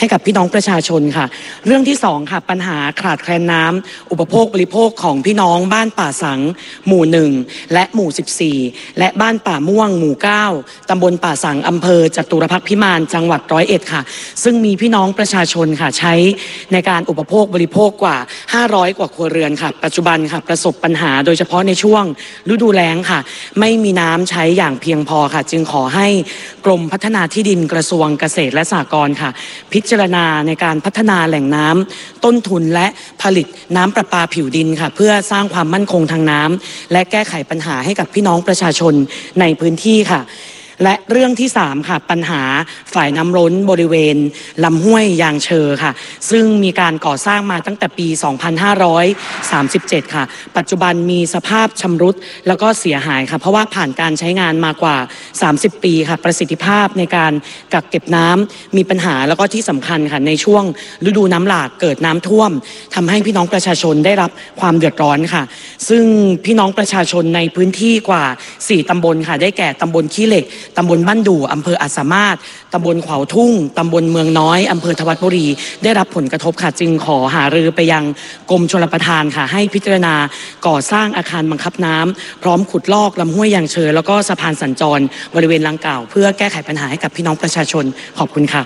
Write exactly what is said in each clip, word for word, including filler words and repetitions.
ให้กับพี่น้องประชาชนค่ะเรื่องที่สองค่ะปัญหาขาดแคลนน้ำอุปโภคบริโภคของพี่น้องบ้านป่าสังหมู่หนึ่งและหมู่สิบสี่และบ้านป่าม่วงหมู่เก้าตำบลป่าสังอำเภอจตุรพักษ์พิมานจังหวัดร้อยเอ็ดค่ะซึ่งมีพี่น้องประชาชนค่ะใช้ในการอุปโภคบริโภคกว่าห้าร้อยกว่าครัวเรือนค่ะปัจจุบันค่ะประสบปัญหาโดยเฉพาะในช่วงฤดูแล้งค่ะไม่มีน้ำใช้อย่างเพียงพอค่ะจึงขอให้กรมพัฒนาที่ดินกระทรวงเกษตรและสหกรณ์ค่ะพิจารณาในการพัฒนาแหล่งน้ำต้นทุนและผลิตน้ำประปาผิวดินค่ะเพื่อสร้างความมั่นคงทางน้ำและแก้ไขปัญหาให้กับพี่น้องประชาชนในพื้นที่ค่ะและเรื่องที่สามค่ะปัญหาฝ่ายน้ำล้นบริเวณลำห้วยยางเชอค่ะซึ่งมีการก่อสร้างมาตั้งแต่ปีสองพันห้าร้อยสามสิบเจ็ดค่ะปัจจุบันมีสภาพชำรุดแล้วก็เสียหายค่ะเพราะว่าผ่านการใช้งานมากว่าสามสิบปีค่ะประสิทธิภาพในการกักเก็บน้ำมีปัญหาแล้วก็ที่สำคัญค่ะในช่วงฤดูน้ำหลากเกิดน้ำท่วมทำให้พี่น้องประชาชนได้รับความเดือดร้อนค่ะซึ่งพี่น้องประชาชนในพื้นที่กว่าสี่ตำบลค่ะได้แก่ตำบลขี้เหล็กตำบลบ้านดู่อำเภออัสสามารถตำบลขวาวทุ่งตำบลเมืองน้อยอำเภอทวัดบุรีได้รับผลกระทบค่ะจึงขอหารือไปยังกรมชลประทานค่ะให้พิจารณาก่อสร้างอาคารบังคับน้ำพร้อมขุดลอกลำห้วยยางเชอแล้วก็สะพานสัญจรบริเวณดังกล่าวเพื่อแก้ไขปัญหาให้กับพี่น้องประชาชนขอบคุณค่ะ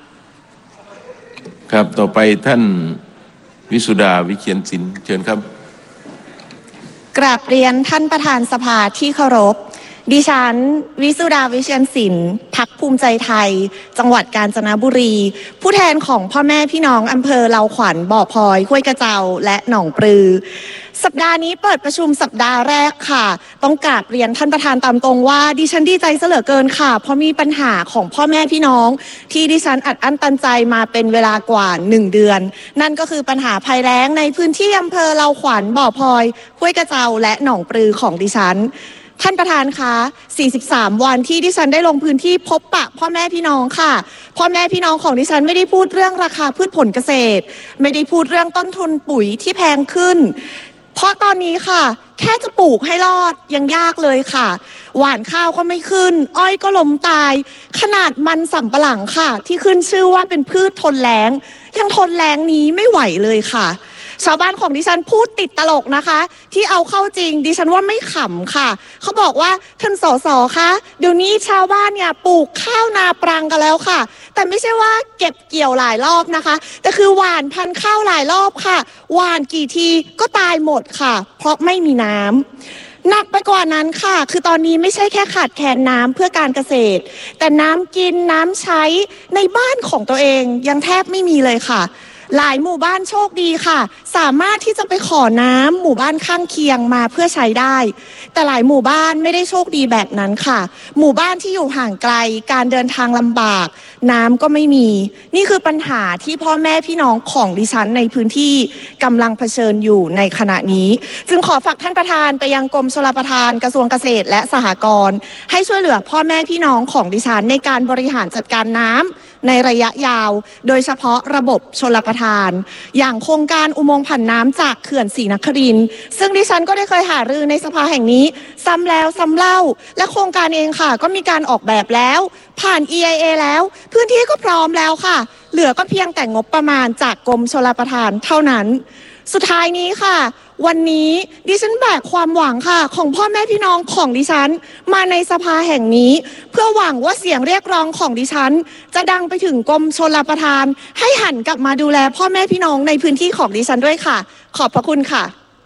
ครับต่อไปท่านวิสุดาวิเชียรศิลป์เชิญครับกราบเรียนท่านประธานสภาที่เคารพดิฉันวิสุดาวิเชียรศิลป์พรรคภูมิใจไทยจังหวัดกาญจนบุรีผู้แทนของพ่อแม่พี่น้องอำเภอเลาขวัญบ่อพลอยห้วยกระเจ้าและหนองปลือสัปดาห์นี้เปิดประชุมสัปดาห์แรกค่ะต้องกราบเรียนท่านประธานตามตรงว่าดิฉันดีใจเสลือเกินค่ะเพราะมีปัญหาของพ่อแม่พี่น้องที่ดิฉันอัดอั้นตันใจมาเป็นเวลากว่าหนึ่งเดือนนั่นก็คือปัญหาภัยแล้งในพื้นที่อำเภอเลาขวัญบ่อพลอยห้วยกระเจ้าและหนองปลือของดิฉันท่านประธานคะสี่สิบสามวันที่ดิฉันได้ลงพื้นที่พบปะพ่อแม่พี่น้องค่ะพ่อแม่พี่น้องของดิฉันไม่ได้พูดเรื่องราคาพืชผลเกษตรไม่ได้พูดเรื่องต้นทุนปุ๋ยที่แพงขึ้นเพราะตอนนี้ค่ะแค่จะปลูกให้รอดยังยากเลยค่ะหว่านข้าวก็ไม่ขึ้นอ้อยก็ล้มตายขนาดมันสำปะหลังค่ะที่ขึ้นชื่อว่าเป็นพืชทนแล้งยังทนแล้งนี้ไม่ไหวเลยค่ะชาวบ้านของดิฉันพูดติดตลกนะคะที่เอาเข้าจริงดิฉันว่าไม่ขำค่ะเขาบอกว่าท่านสสคะเดี๋ยวนี้ชาวบ้านเนี่ยปลูกข้าวนาปรังกันแล้วค่ะแต่ไม่ใช่ว่าเก็บเกี่ยวหลายรอบนะคะแต่คือหว่านพันธุ์ข้าวหลายรอบค่ะหว่านกี่ทีก็ตายหมดค่ะเพราะไม่มีน้ำหนักไปกว่านั้นค่ะคือตอนนี้ไม่ใช่แค่ขาดแคลนน้ำเพื่อการเกษตรแต่น้ำกินน้ำใช้ในบ้านของตัวเองยังแทบไม่มีเลยค่ะหลายหมู่บ้านโชคดีค่ะสามารถที่จะไปขอน้ำหมู่บ้านข้างเคียงมาเพื่อใช้ได้แต่หลายหมู่บ้านไม่ได้โชคดีแบบนั้นค่ะหมู่บ้านที่อยู่ห่างไกลการเดินทางลำบากน้ำก็ไม่มีนี่คือปัญหาที่พ่อแม่พี่น้องของดิฉันในพื้นที่กำลังเผชิญอยู่ในขณะนี้จึงขอฝากท่านประธานไปยังกรมชลประทานกระทรวงเกษตรและสหกรณ์ให้ช่วยเหลือพ่อแม่พี่น้องของดิฉันในการบริหารจัดการน้ำในระยะยาวโดยเฉพาะระบบชลประทานอย่างโครงการอุโมงค์ผันน้ำจากเขื่อนศรีนครินทร์ซึ่งดิฉันก็ได้เคยหารือในสภาแห่งนี้ซ้ำแล้วซ้ำเล่าและโครงการเองค่ะก็มีการออกแบบแล้วผ่าน อี ไอ เอ แล้วพื้นที่ก็พร้อมแล้วค่ะเหลือก็เพียงแต่งบประมาณจากกรมชลประทานเท่านั้นสุดท้ายนี้ค่ะวันนี้ดิฉันแบกความหวังค่ะของพ่อแม่พี่น้องของดิฉันมาในสภาแห่งนี้เพื่อหวังว่าเสียงเรียกร้องของดิฉันจะดังไปถึงกรมชลประทานให้หันกลับมาดูแลพ่อแม่พี่น้องในพื้นที่ของดิฉันด้วยค่ะขอบพระคุณค่ะ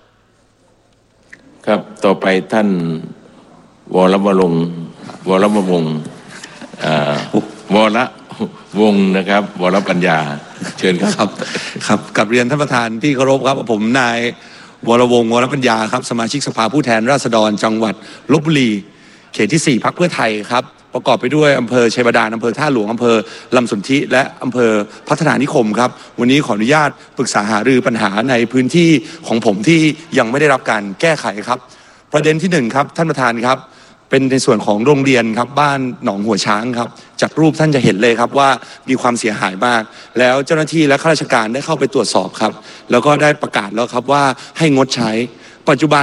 ครับต่อไปท่านวรวรงค์วรวงศ์วรวงศ์นะครับวรปัญญาเชิญครับครับกับเรียนท่านประธานที่เคารพครับผมนายวรวงศ์วรปัญญาครับสมาชิกสภาผู้แทนราษฎรจังหวัดลพบุรีเขตที่สี่พรรคเพื่อไทยครับประกอบไปด้วยอำเภอชัยบาดาลอำเภอท่าหลวงอำเภอลำสนธิและอำเภอพัฒนานิคมครับวันนี้ขออนุญาตปรึกษาหารือปัญหาในพื้นที่ของผมที่ยังไม่ได้รับการแก้ไขครับประเด็นที่หนึ่งครับท่านประธานครับเป็นในส่วนของโรงเรียนครับบ้านหนองหัวช้างครับจากรูปท่านจะเห็นเลยครับว่ามีความเสียหายมากแล้วเจ้าหน้าที่และข้าราชการได้เข้าไปตรวจสอบครับแล้วก็ได้ประกาศแล้วครับว่าให้งดใช้ปัจจุบัน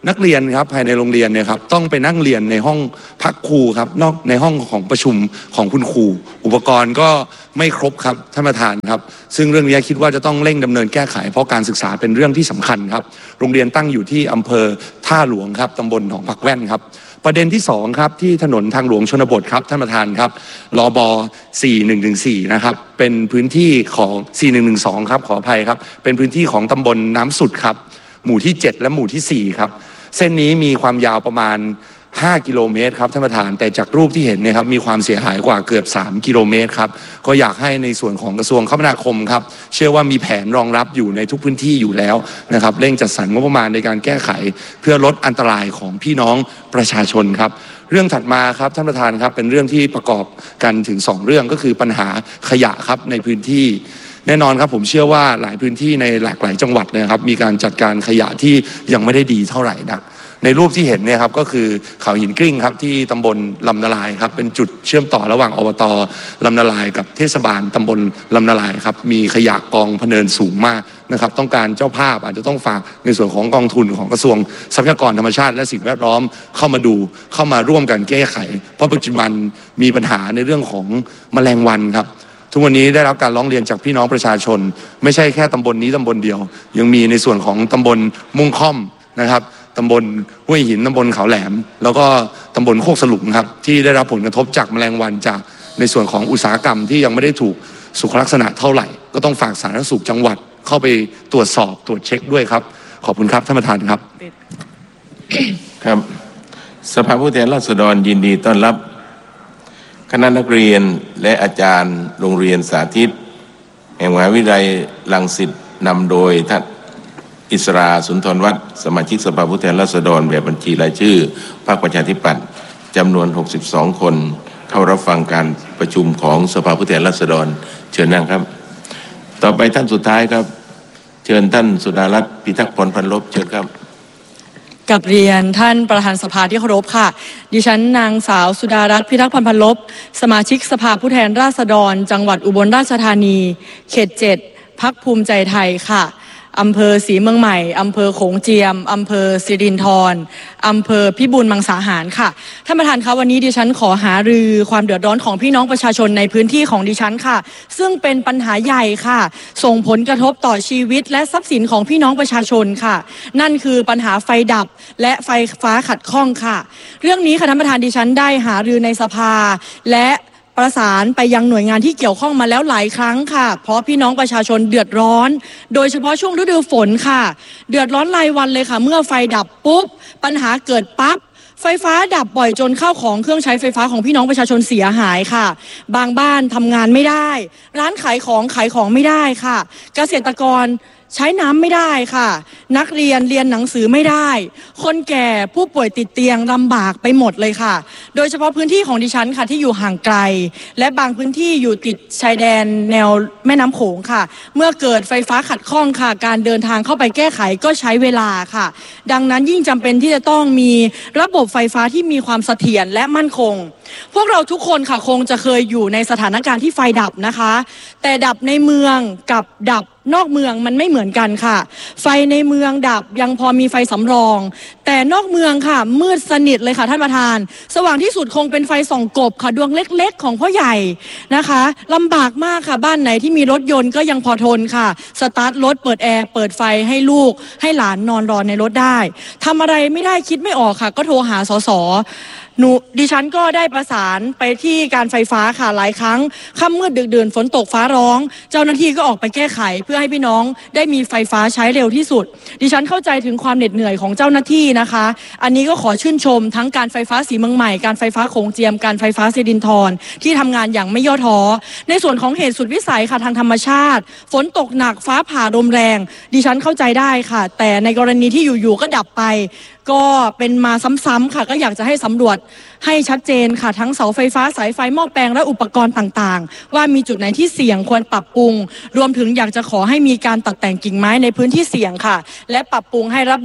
นักเรียนครับภายในโรงเรียนเนี่ยครับต้องไปนั่งเรียนในห้องพักครูครับนอกในห้องของประชุมของคุณครูอุปกรณ์ก็ไม่ครบครับท่านประธานครับซึ่งเรื่องนี้คิดว่าจะต้องเร่งดำเนินแก้ไขเพราะการศึกษาเป็นเรื่องที่สำคัญครับโรงเรียนตั้งอยู่ที่อำเภอท่าหลวงครับตำบลหนองผักแว่นครับประเด็นที่สองครับที่ถนนทางหลวงชนบทครับท่านประธานครับรบสี่หนึ่งหนึ่งสี่นะครับเป็นพื้นที่ของสี่หนึ่งหนึ่งสองครับขออภัยครับเป็นพื้นที่ของตำบลน้ำสุดครับหมู่ที่เจ็ดและหมู่ที่สี่ครับเส้นนี้มีความยาวประมาณห้ากิโลเมตรครับท่านประธานแต่จากรูปที่เห็นเนี่ยครับมีความเสียหายกว่าเกือบสามกิโลเมตรครับก็อยากให้ในส่วนของกระทรวงคมนาคมครับเชื่อว่ามีแผนรองรับอยู่ในทุกพื้นที่อยู่แล้วนะครับเร่งจัดสรรงบประมาณในการแก้ไขเพื่อลดอันตรายของพี่น้องประชาชนครับเรื่องถัดมาครับท่านประธานครับเป็นเรื่องที่ประกอบกันถึงสองเรื่องก็คือปัญหาขยะครับในพื้นที่แน่นอนครับผมเชื่อว่าหลายพื้นที่ในหลากหลายจังหวัดนะครับมีการจัดการขยะที่ยังไม่ได้ดีเท่าไหร่นักในรูปที่เห็นเนี่ยครับก็คือเขาหินกลิ้งครับที่ตำบลลำนาลายครับเป็นจุดเชื่อมต่อระหว่างอบต.ลำนาลายกับเทศบาลตำบลลำนาลายครับมีขยะกองพะเนินสูงมากนะครับต้องการเจ้าภาพอาจจะต้องฝากในส่วนของกองทุนของกระทรวงทรัพยากรธรรมชาติและสิ่งแวดล้อมเข้ามาดูเข้ามาร่วมกันแก้ไขเพราะปัจจุบันมีปัญหาในเรื่องของแมลงวันครับทุกวันนี้ได้รับการร้องเรียนจากพี่น้องประชาชนไม่ใช่แค่ตำบลนี้ตำบลเดียวยังมีในส่วนของตำบลมุ่งค่อมนะครับตำบลห้วยหินตำบลเขาแหลมแล้วก็ตำบลโคกสลุงครับที่ได้รับผลกระทบจากแมลงวันจากในส่วนของอุตสาหกรรมที่ยังไม่ได้ถูกสุขลักษณะเท่าไหร่ก็ต้องฝากสาธารณสุขจังหวัดเข้าไปตรวจสอบตรวจเช็คด้วยครับขอบคุณครับท่านประธานครับครับสภาผู้แทนราษฎรยินดีต้อนรับคณะนักเรียนและอาจารย์โรงเรียนสาธิตแห่งมหาวิทยาลัยรังสิตนำโดยท่านอิสราสุนทรวัฒน์สมาชิกสภาผู้แทนราษฎรแบบบัญชีรายชื่อพรรคประชาธิปัตย์จำนวนหกสิบสองคนเข้ารับฟังการประชุมของสภาผู้แทนราษฎรเชิญนั่งครับต่อไปท่านสุดท้ายครับเชิญท่านสุดารัตน์พิทักษ์พลพันลบเชิญครับกับเรียนท่านประธานสภาที่เคารพค่ะดิฉันนางสาวสุดารัตน์พิทักษ์พันลบสมาชิกสภาผู้แทนราษฎรจังหวัดอุบลราชธานีเขตเจ็ดพรรคภูมิใจไทยค่ะอำเภอศรีเมืองใหม่อำเภอโขงเจียมอำเภอสิรินธรอำเภอพิบูลมังสาหารค่ะท่านประธานคะวันนี้ดิฉันขอหารือความเดือดร้อนของพี่น้องประชาชนในพื้นที่ของดิฉันค่ะซึ่งเป็นปัญหาใหญ่ค่ะส่งผลกระทบต่อชีวิตและทรัพย์สินของพี่น้องประชาชนค่ะนั่นคือปัญหาไฟดับและไฟฟ้าขัดข้องค่ะเรื่องนี้ค่ะท่านประธานดิฉันได้หารือในสภาและประสานไปยังหน่วยงานที่เกี่ยวข้องมาแล้วหลายครั้งค่ะเพราะพี่น้องประชาชนเดือดร้อนโดยเฉพาะช่วงฤดูฝนค่ะเดือดร้อนรายวันเลยค่ะเมื่อไฟดับปุ๊บปัญหาเกิดปั๊บไฟฟ้าดับบ่อยจนข้าวของเครื่องใช้ไฟฟ้าของพี่น้องประชาชนเสียหายค่ะบางบ้านทำงานไม่ได้ร้านขายของขายของไม่ได้ค่ะเกษตรกรใช้น้ำไม่ได้ค่ะนักเรียนเรียนหนังสือไม่ได้คนแก่ผู้ป่วยติดเตียงลำบากไปหมดเลยค่ะโดยเฉพาะพื้นที่ของดิฉันค่ะที่อยู่ห่างไกลและบางพื้นที่อยู่ติดชายแดนแนวแม่น้ำโขงค่ะเมื่อเกิดไฟฟ้าขัดข้องค่ะการเดินทางเข้าไปแก้ไขก็ใช้เวลาค่ะดังนั้นยิ่งจำเป็นที่จะต้องมีระบบไฟฟ้าที่มีความเสถียรและมั่นคงพวกเราทุกคนค่ะคงจะเคยอยู่ในสถานการณ์ที่ไฟดับนะคะแต่ดับในเมืองกับดับนอกเมืองมันไม่เหมือนกันค่ะไฟในเมืองดับยังพอมีไฟสำรองแต่นอกเมืองค่ะมืดสนิทเลยค่ะท่านประธานสว่างที่สุดคงเป็นไฟส่องกบค่ะดวงเล็กๆของพ่อใหญ่นะคะลำบากมากค่ะบ้านไหนที่มีรถยนต์ก็ยังพอทนค่ะสตาร์ทรถเปิดแอร์เปิดไฟให้ลูกให้หลานนอนรอในรถได้ทำอะไรไม่ได้คิดไม่ออกค่ะก็โทรหาสสหนูดิฉันก็ได้ประสานไปที่การไฟฟ้าค่ะหลายครั้งค่ำมืดดึกดื่นฝนตกฟ้าร้องเจ้าหน้าที่ก็ออกไปแก้ไขเพื่อให้พี่น้องได้มีไฟฟ้าใช้เร็วที่สุดดิฉันเข้าใจถึงความเหน็ดเหนื่อยของเจ้าหน้าที่นะคะอันนี้ก็ขอชื่นชมทั้งการไฟฟ้าศรีเมืองใหม่การไฟฟ้าโขงเจียมการไฟฟ้าสิรินธรที่ทำงานอย่างไม่ย่อท้อในส่วนของเหตุสุดวิสัยค่ะทางธรรมชาติฝนตกหนักฟ้าผ่าลมแรงดิฉันเข้าใจได้ค่ะแต่ในกรณีที่อยู่ๆก็ดับไปก็เป็นมาซ้ำๆค่ะก็อยากจะให้สำรวจให้ชัดเจนค่ะทั้งเสาไฟฟ้าสายไฟหม้อแปลงและอุปกรณ์ต่างๆว่ามีจุดไหนที่เสี่ยงควรปรับปรุงรวมถึงอยากจะขอให้มีการตัดแต่งกิ่งไม้ในพื้นที่เสี่ยงค่ะและปรับปรุงให้ระบบ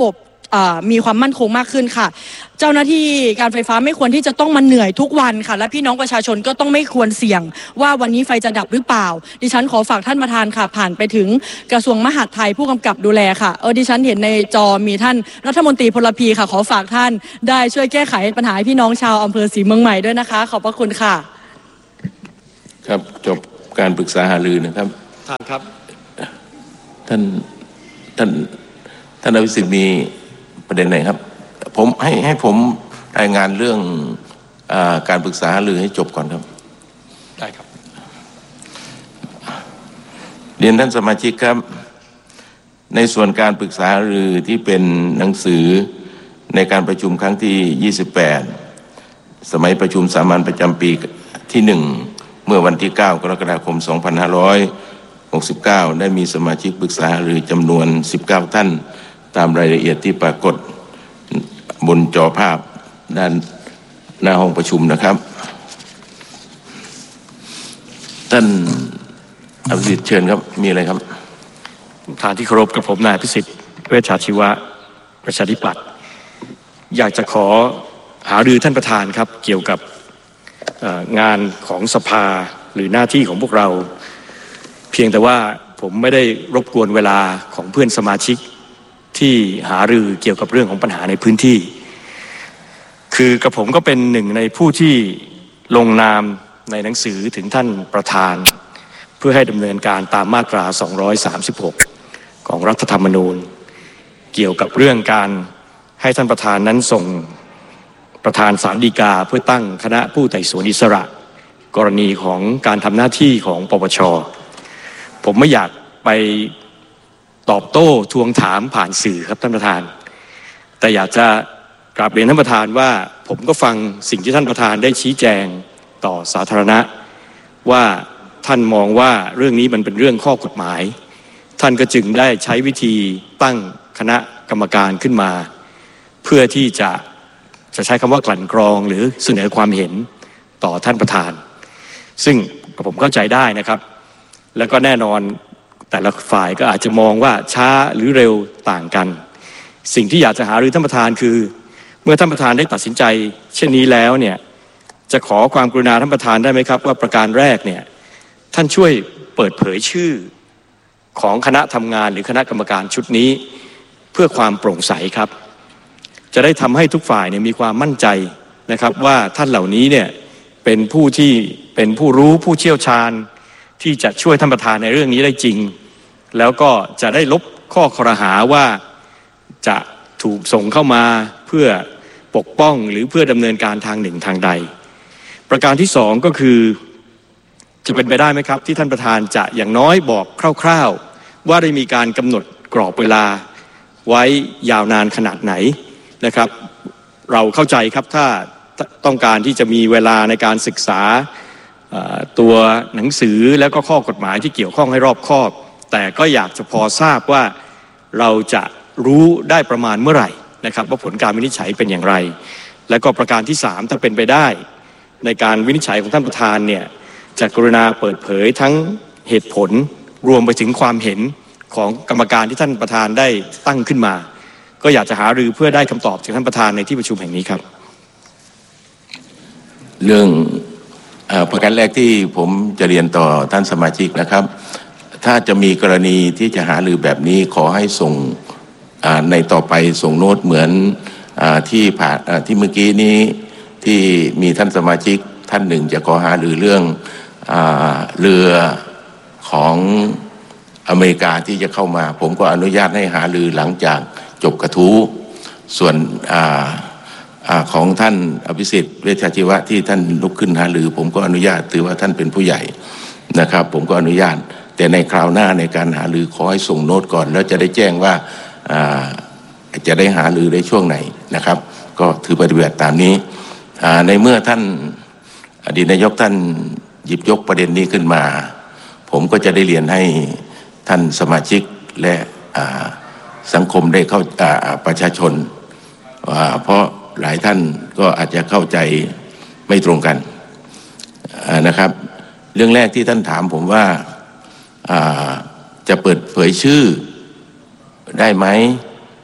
มีความมั่นคงมากขึ้นค่ะเจ้าหน้าที่การไฟฟ้าไม่ควรที่จะต้องมาเหนื่อยทุกวันค่ะและพี่น้องประชาชนก็ต้องไม่ควรเสี่ยงว่าวันนี้ไฟจะดับหรือเปล่าดิฉันขอฝากท่านประธานค่ะผ่านไปถึงกระทรวงมหาดไทยผู้กำกับดูแลค่ะเออดิฉันเห็นในจอมีท่านรัฐมนตรีพลพีค่ะขอฝากท่านได้ช่วยแก้ไขปัญหาให้พี่น้องชาวอำเภอศรีเมืองใหม่ด้วยนะคะขอบพระคุณค่ะครับจบการปรึกษาหารือนะครับท่านครับท่านท่านท่านอภิสิทธิ์มีประเด็นไหนครับผมให้ให้ผมรายงานเรื่องอาการปรึกษาหารือให้จบก่อนครับได้ครับเรียนท่านสมาชิกครับในส่วนการปรึกษาหารือที่เป็นหนังสือในการประชุมครั้งที่ยี่สิบแปดสมัยประชุมสามัญประจำปีที่หนึ่งเมื่อวันที่เก้ากรกฎาคมสองพันห้าร้อยหกสิบเก้าได้มีสมาชิกปรึกษาหารือจำนวนสิบเก้าท่านตามรายละเอียดที่ปรากฏบนจอภาพด้านหน้าห้องประชุมนะครับท่านอภิสิทธิ์เชิญครับมีอะไรครับท่านที่เคารพกับผมนายอภิสิทธิ์เวชชาชีวะประชาธิปัตย์อยากจะขอหารือท่านประธานครับเกี่ยวกับงานของสภาหรือหน้าที่ของพวกเราเพียงแต่ว่าผมไม่ได้รบกวนเวลาของเพื่อนสมาชิกที่หารือเกี่ยวกับเรื่องของปัญหาในพื้นที่คือกระผมก็เป็นหนึ่งในผู้ที่ลงนามในหนังสือถึงท่านประธานเพื่อให้ดำเนินการตามมาตราสองร้อยสามสิบหกของรัฐธรรมนูญเกี่ยวกับเรื่องการให้ท่านประธานนั้นส่งประธานศาลฎีกาเพื่อตั้งคณะผู้ไต่สวนอิสระกรณีของการทำหน้าที่ของปปช.ผมไม่อยากไปตอบโต้ทวงถามผ่านสื่อครับท่านประธานแต่อยากจะกราบเรียนท่านประธานว่าผมก็ฟังสิ่งที่ท่านประธานได้ชี้แจงต่อสาธารณะว่าท่านมองว่าเรื่องนี้มันเป็นเรื่องข้อกฎหมายท่านก็จึงได้ใช้วิธีตั้งคณะกรรมการขึ้นมาเพื่อที่จะจะใช้คำว่ากลั่นกรองหรือเสนอความเห็นต่อท่านประธานซึ่งผมเข้าใจได้นะครับแล้วก็แน่นอนแต่ละฝ่ายก็อาจจะมองว่าช้าหรือเร็วต่างกันสิ่งที่อยากจะหารือท่านประธานคือเมื่อท่านประธานได้ตัดสินใจเช่นนี้แล้วเนี่ยจะขอความกรุณาท่านประธานได้ไหมครับว่าประการแรกเนี่ยท่านช่วยเปิดเผยชื่อของคณะทำงานหรือคณะกรรมการชุดนี้เพื่อความโปร่งใสครับจะได้ทำให้ทุกฝ่ายเนี่ยมีความมั่นใจนะครับว่าท่านเหล่านี้เนี่ยเป็นผู้ที่เป็นผู้รู้ผู้เชี่ยวชาญที่จะช่วยท่านประธานในเรื่องนี้ได้จริงแล้วก็จะได้ลบข้อครหาว่าจะถูกส่งเข้ามาเพื่อปกป้องหรือเพื่อดำเนินการทางหนึ่งทางใดประการที่สองก็คือจะเป็นไปได้ไหมครับที่ท่านประธานจะอย่างน้อยบอกคร่าวๆว่าได้มีการกำหนดกรอบเวลาไว้ยาวนานขนาดไหนนะครับเราเข้าใจครับถ้าต้องการที่จะมีเวลาในการศึกษาตัวหนังสือแล้วก็ข้อกฎหมายที่เกี่ยวข้องให้รอบคอบแต่ก็อยากจะพอทราบว่าเราจะรู้ได้ประมาณเมื่อไหร่นะครับว่าผลการวินิจฉัยเป็นอย่างไรและก็ประการที่สามถ้าเป็นไปได้ในการวินิจฉัยของท่านประธานเนี่ยจะกรุณาเปิดเผยทั้งเหตุผลรวมไปถึงความเห็นของกรรมการที่ท่านประธานได้ตั้งขึ้นมาก็อยากจะหารือเพื่อได้คำตอบจากท่านประธานในที่ประชุมแห่งนี้ครับเรื่องประการแรกที่ผมจะเรียนต่อท่านสมาชิกนะครับถ้าจะมีกรณีที่จะหารือแบบนี้ขอให้ส่งในต่อไปส่งโน้ตเหมือนที่ผ่านที่เมื่อกี้นี้ที่มีท่านสมาชิกท่านหนึ่งจะขอหารือเรื่องเรือของอเมริกาที่จะเข้ามาผมก็อนุญาตให้หารือหลังจากจบกระทู้ส่วนของท่านอภิสิทธิ์เวชชาชีวะที่ท่านลุกขึ้นหารือผมก็อนุญาตถือว่าท่านเป็นผู้ใหญ่นะครับผมก็อนุญาตแต่ในคราวหน้าในการหารือขอให้ส่งโน้ตก่อนแล้วจะได้แจ้งว่าจะได้หารือในช่วงไหนนะครับก็ถือปฏิบัติตามนี้ในเมื่อท่านอดีตนายกท่านหยิบยกประเด็นนี้ขึ้นมาผมก็จะได้เรียนให้ท่านสมาชิกและสังคมได้เข้าประชาชนเพราะหลายท่านก็อาจจะเข้าใจไม่ตรงกันนะครับเรื่องแรกที่ท่านถามผมว่าจะเปิดเผยชื่อได้ไหม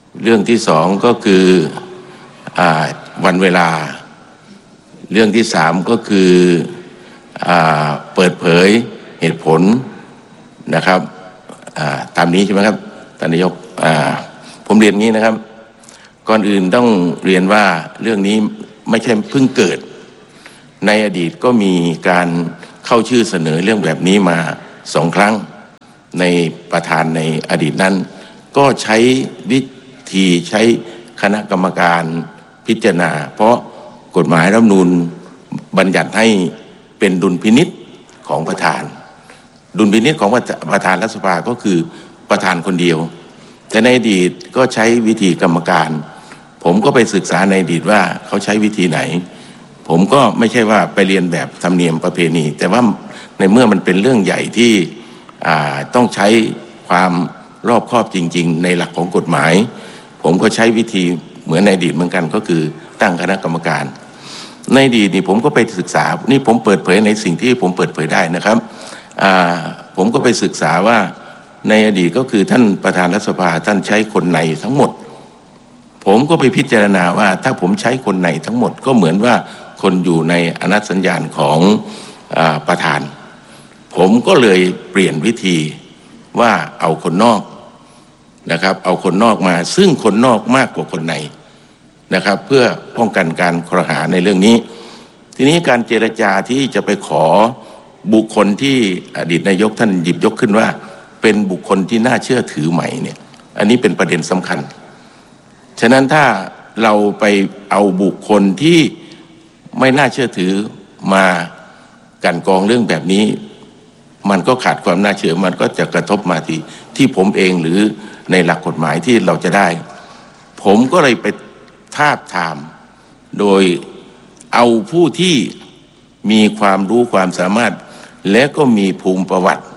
เรื่องที่สองก็คืออ่าวันเวลาเรื่องที่สามก็คืออ่าเปิดเผยเหตุผลนะครับอ่าตามนี้ใช่ไหมครับท่านนายกอ่าผมเรียนงี้นะครับก่อนอื่นต้องเรียนว่าเรื่องนี้ไม่ใช่เพิ่งเกิดในอดีตก็มีการเข้าชื่อเสนอเรื่องแบบนี้มาสองครั้งในประธานในอดีตนั้นก็ใช้วิธีใช้คณะกรรมการพิจารณาเพราะกฎหมายรัฐธรรมนูญบัญญัติให้เป็นดุลพินิจของประธานดุลพินิจของประธานรัฐสภาก็คือประธานคนเดียวแต่ในอดีตก็ใช้วิธีกรรมการผมก็ไปศึกษาในอดีตว่าเขาใช้วิธีไหนผมก็ไม่ใช่ว่าไปเรียนแบบธรรมเนียมประเพณีแต่ว่าในเมื่อมันเป็นเรื่องใหญ่ที่ต้องใช้ความรอบคอบจริงๆในหลักของกฎหมายผมก็ใช้วิธีเหมือนในอดีตเหมือนกันก็คือตั้งคณะกรรมการในอดีตนี่ผมก็ไปศึกษานี่ผมเปิดเผยในสิ่งที่ผมเปิดเผยได้นะครับผมก็ไปศึกษาว่าในอดีตก็คือท่านประธานรัฐสภาท่านใช้คนในทั้งหมดผมก็ไปพิจารณาว่าถ้าผมใช้คนในทั้งหมดก็เหมือนว่าคนอยู่ในอนัตสัญญาณของอ่าประธานผมก็เลยเปลี่ยนวิธีว่าเอาคนนอกนะครับเอาคนนอกมาซึ่งคนนอกมากกว่าคนในนะครับเพื่อป้องกันการครหาในเรื่องนี้ทีนี้การเจรจาที่จะไปขอบุคคลที่อดีตนายกท่านหยิบยกขึ้นว่าเป็นบุคคลที่น่าเชื่อถือใหม่เนี่ยอันนี้เป็นประเด็นสำคัญฉะนั้นถ้าเราไปเอาบุคคลที่ไม่น่าเชื่อถือมากันกองเรื่องแบบนี้มันก็ขาดความน่าเชื่อมันก็จะกระทบมาที่ที่ผมเองหรือในหลักกฎหมายที่เราจะได้ผมก็เลยไปทาบทามโดยเอาผู้ที่มีความรู้ความสามารถและก็มีภูมิประวัติ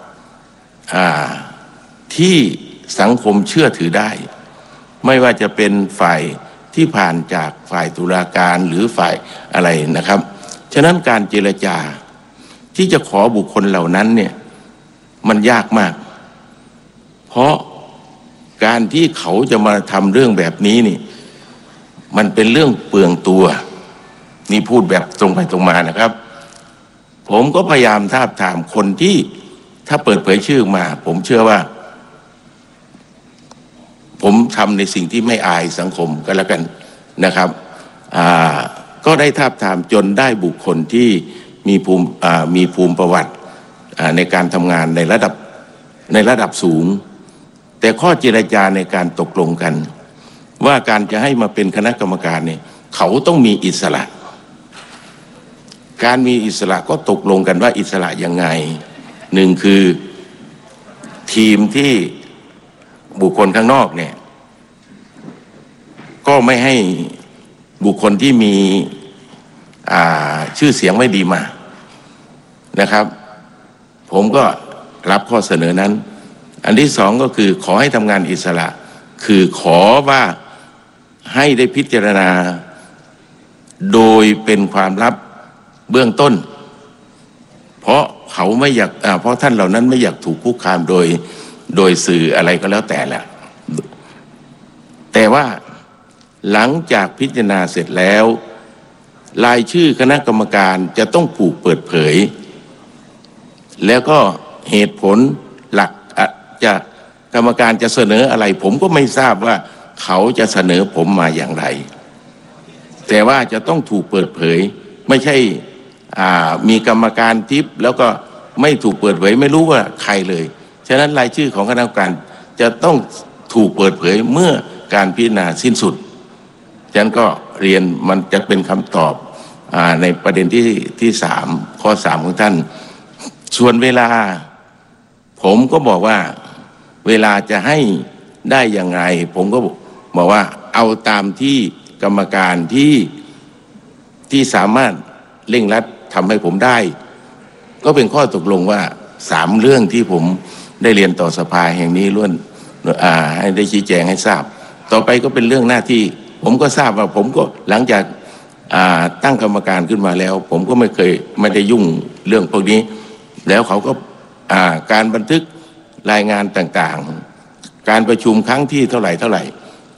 ที่สังคมเชื่อถือได้ไม่ว่าจะเป็นฝ่ายที่ผ่านจากฝ่ายตุลาการหรือฝ่ายอะไรนะครับฉะนั้นการเจรจาที่จะขอบุคคลเหล่านั้นเนี่ยมันยากมากเพราะการที่เขาจะมาทำเรื่องแบบนี้นี่มันเป็นเรื่องเปลืองตัวนี่พูดแบบตรงไปตรงมานะครับผมก็พยายามทาบทามคนที่ถ้าเปิดเผยชื่อมาผมเชื่อว่าผมทำในสิ่งที่ไม่อายสังคมก็แล้วกันนะครับก็ได้ทาบทามจนได้บุคคลที่มีภูมิมีภูมิประวัติในการทำงานในระดับในระดับสูงแต่ข้อเจรจาในการตกลงกันว่าการจะให้มาเป็นคณะกรรมการเนี่ยเขาต้องมีอิสระการมีอิสระก็ตกลงกันว่าอิสระยังไงหนึ่งคือทีมที่บุคคลข้างนอกเนี่ยก็ไม่ให้บุคคลที่มีชื่อเสียงไม่ดีมานะครับผมก็รับข้อเสนอนั้นอันที่สองก็คือขอให้ทำงานอิสระคือขอว่าให้ได้พิจารณาโดยเป็นความลับเบื้องต้นเพราะเขาไม่อยากเพราะท่านเหล่านั้นไม่อยากถูกคุกคามโดยโดยสื่ออะไรก็แล้วแต่แหละแต่ว่าหลังจากพิจารณาเสร็จแล้วรายชื่อคณะกรรมการจะต้องถูกเปิดเผยแล้วก็เหตุผลหลักจะกรรมการจะเสนออะไรผมก็ไม่ทราบว่าเขาจะเสนอผมมาอย่างไรแต่ว่าจะต้องถูกเปิดเผยไม่ใช่มีกรรมการทิปแล้วก็ไม่ถูกเปิดเผยไม่รู้ว่าใครเลยฉะนั้นรายชื่อของคณะกรรมการจะต้องถูกเปิดเผยเมื่อการพิจารณาสิ้นสุดฉะนั้นก็เรียนมันจะเป็นคำตอบในประเด็นที่ที่สามข้อสามของท่านส่วนเวลาผมก็บอกว่าเวลาจะให้ได้อย่างไรผมก็บอกว่าเอาตามที่กรรมการที่ที่สามารถเร่งรัดทำให้ผมได้ก็เป็นข้อตกลงว่าสามเรื่องที่ผมได้เรียนต่อสภาแห่งนี้ล้วนให้ได้ชี้แจงให้ทราบต่อไปก็เป็นเรื่องหน้าที่ผมก็ทราบว่าผมก็หลังจากตั้งกรรมการขึ้นมาแล้วผมก็ไม่เคยไม่ได้ยุ่งเรื่องพวกนี้แล้วเขาก็การบันทึกรายงานต่างๆการประชุมครั้งที่เท่าไหร่เท่าไหร่ผ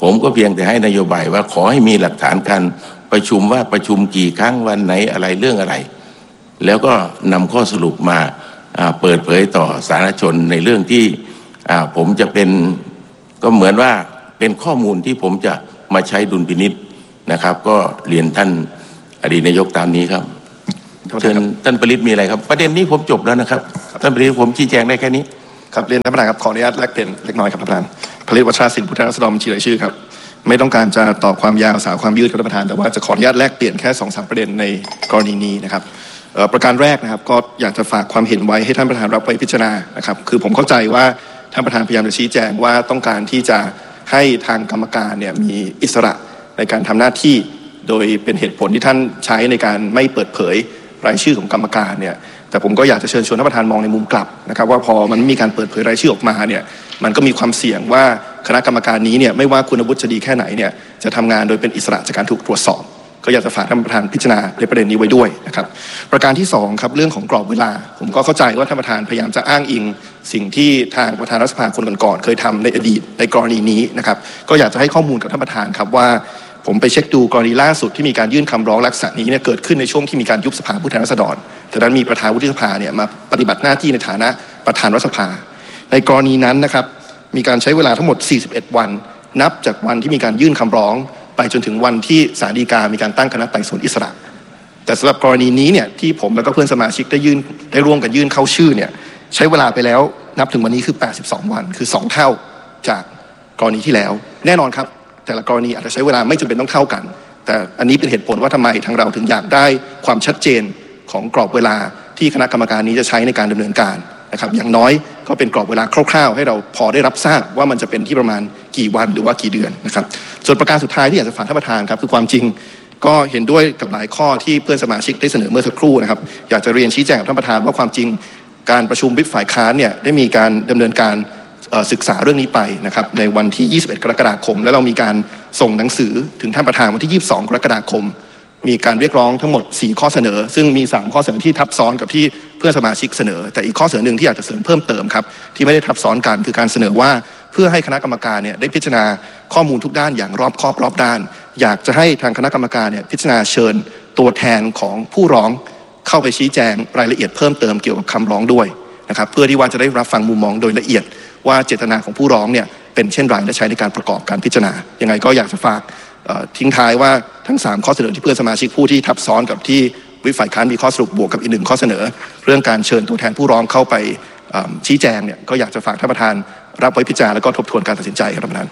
ผมก็เพียงแต่ให้นโยบายว่าขอให้มีหลักฐานการประชุมว่าประชุมกี่ครั้งวันไหนอะไรเรื่องอะไร แล้วก็นำข้อสรุปมาเปิดเผยต่อสาธารณชนในเรื่องที่ผมจะเป็นก็เหมือนว่าเป็นข้อมูลที่ผมจะมาใช้ดุลพินิจนะครับ ก็เรียนท่านอดีตนายกตามนี้ครับเชิญท่านปริศมีอะไรครับประเด็นนี้ผมจบแล้วนะครับท่านปริศผมชี้แจงได้แค่นี้ครับเรียนท่านประธานครับขออนุญาตแลกเปลี่ยนเล็กน้อยครับท่านประธานผลิตวัชรศิลป์ผู้แทนราษฎรบัญชีรายชื่อครับไม่ต้องการจะต่อความยาวสาวความยืดครับท่านประธานแต่ว่าจะขออนุญาตแลกเปลี่ยนแค่สองสามประเด็นในกรณีนี้นะครับประการแรกนะครับก็อยากจะฝากความเห็นไว้ให้ท่านประธานรับไว้พิจารณานะครับคือผมเข้าใจว่าท่านประธานพยายามจะชี้แจงว่าต้องการที่จะให้ทางกรรมการเนี่ยมีอิสระในการทำหน้าที่โดยเป็นเหตุผลที่ท่านใช้ในการไม่เปิดเผยรายชื่อของกรรมการเนี่ยแต่ผมก็อยากจะเชิญชวนท่านประธานมองในมุมกลับนะครับว่าพอมันมีการเปิดเผยรายชื่อออกมาเนี่ยมันก็มีความเสี่ยงว่าคณะกรรมการนี้เนี่ยไม่ว่าคุณวุฒิจะดีแค่ไหนเนี่ยจะทำงานโดยเป็นอิสระจากการถูกตรวจสอบก็อยากจะฝากท่านประธานพิจารณาในประเด็นนี้ไว้ด้วยนะครับประการที่สองครับเรื่องของกรอบเวลาผมก็เข้าใจว่าท่านประธานพยายามจะอ้างอิงสิ่งที่ทางประธานรัฐสภาคนก่อนๆเคยทำในอดีตในกรณีนี้นะครับก็อยากจะให้ข้อมูลกับท่านประธานครับว่าผมไปเช็คดูกรณีล่าสุดที่มีการยื่นคำร้องลักษณะนี้เนี่ยเกิดขึ้นในช่วงที่มีการยุบสภาผู้แทนราษฎรแต่นั้นมีประธานวุฒิสภาเนี่ยมาปฏิบัติหน้าที่ในฐานะประธานรัฐสภาในกรณีนั้นนะครับมีการใช้เวลาทั้งหมดสี่สิบเอ็ดวันนับจากวันที่มีการยื่นคำร้องไปจนถึงวันที่ศาลฎีกามีการตั้งคณะไต่สวนอิสระแต่สำหรับกรณีนี้เนี่ยที่ผมแล้วก็เพื่อนสมาชิกได้ยื่นได้ร่วมกันยื่นเข้าชื่อเนี่ยใช้เวลาไปแล้วนับถึงวันนี้คือแปดสิบสองวันคือสองเท่าจากกรณีที่แล้วแน่นอนครับแต่ละกรณีอาจจะใช้เวลาไม่จำเป็นต้องเท่ากันแต่อันนี้เป็นเหตุผลว่าทำไมทางเราถึงอยากได้ความชัดเจนของกรอบเวลาที่คณะกรรมการนี้จะใช้ในการดำเนินการนะครับอย่างน้อยก็เป็นกรอบเวลาคร่าวๆให้เราพอได้รับทราบว่ามันจะเป็นที่ประมาณกี่วันหรือว่ากี่เดือนนะครับส่วนประการสุดท้ายที่อยากจะฝากท่านประธานครับคือความจริงก็เห็นด้วยกับหลายข้อที่เพื่อนสมาชิกได้เสนอเมื่อสักครู่นะครับอยากจะเรียนชี้แจงกับท่านประธานว่าความจริงการประชุมวิปฝ่ายค้านเนี่ยได้มีการดำเนินการศึกษาเรื่องนี้ไปนะครับในวันที่ยี่สิบเอ็ดกรกฎาคมแล้วเรามีการส่งหนังสือถึงท่านประธานวันที่ยี่สิบสองกรกฎาคมมีการเรียกร้องทั้งหมดสี่ข้อเสนอซึ่งมีสามข้อเสนอที่ทับซ้อนกับที่เพื่อนสมาชิกเสนอแต่อีกข้อเสนอหนึ่งที่อยากจะเสริมเพิ่มเติมครับที่ไม่ได้ทับซ้อนกันคือการเสนอว่าเพื่อให้คณะกรรมการเนี่ยได้พิจารณาข้อมูลทุกด้านอย่างรอบคอบรอบด้านอยากจะให้ทางคณะกรรมการเนี่ยพิจารณาเชิญตัวแทนของผู้ร้องเข้าไปชี้แจงรายละเอียดเพิ่มเติมเกี่ยวกับคำร้องด้วยนะครับเพื่อที่ว่าจะได้รับฟังมุมมองโดยละเอียดว่าเจตนาของผู้ร้องเนี่ยเป็นเช่นไรและใช้ในการประกอบการพิจารณายังไงก็อยากจะฝากทิ้งท้ายว่าทั้งสามข้อเสนอที่เพื่อนสมาชิกผู้ที่ทับซ้อนกับที่วิปฝ่ายค้านมีข้อสรุปบวกกับอีกหนึ่งข้อเสนอเรื่องการเชิญตัวแทนผู้ร้องเข้าไปชี้แจงเนี่ยก็อยากจะฝากท่านประธานรับไว้พิจารณาแล้วก็ทบทวนการตัดสินใจครับท่านประธาน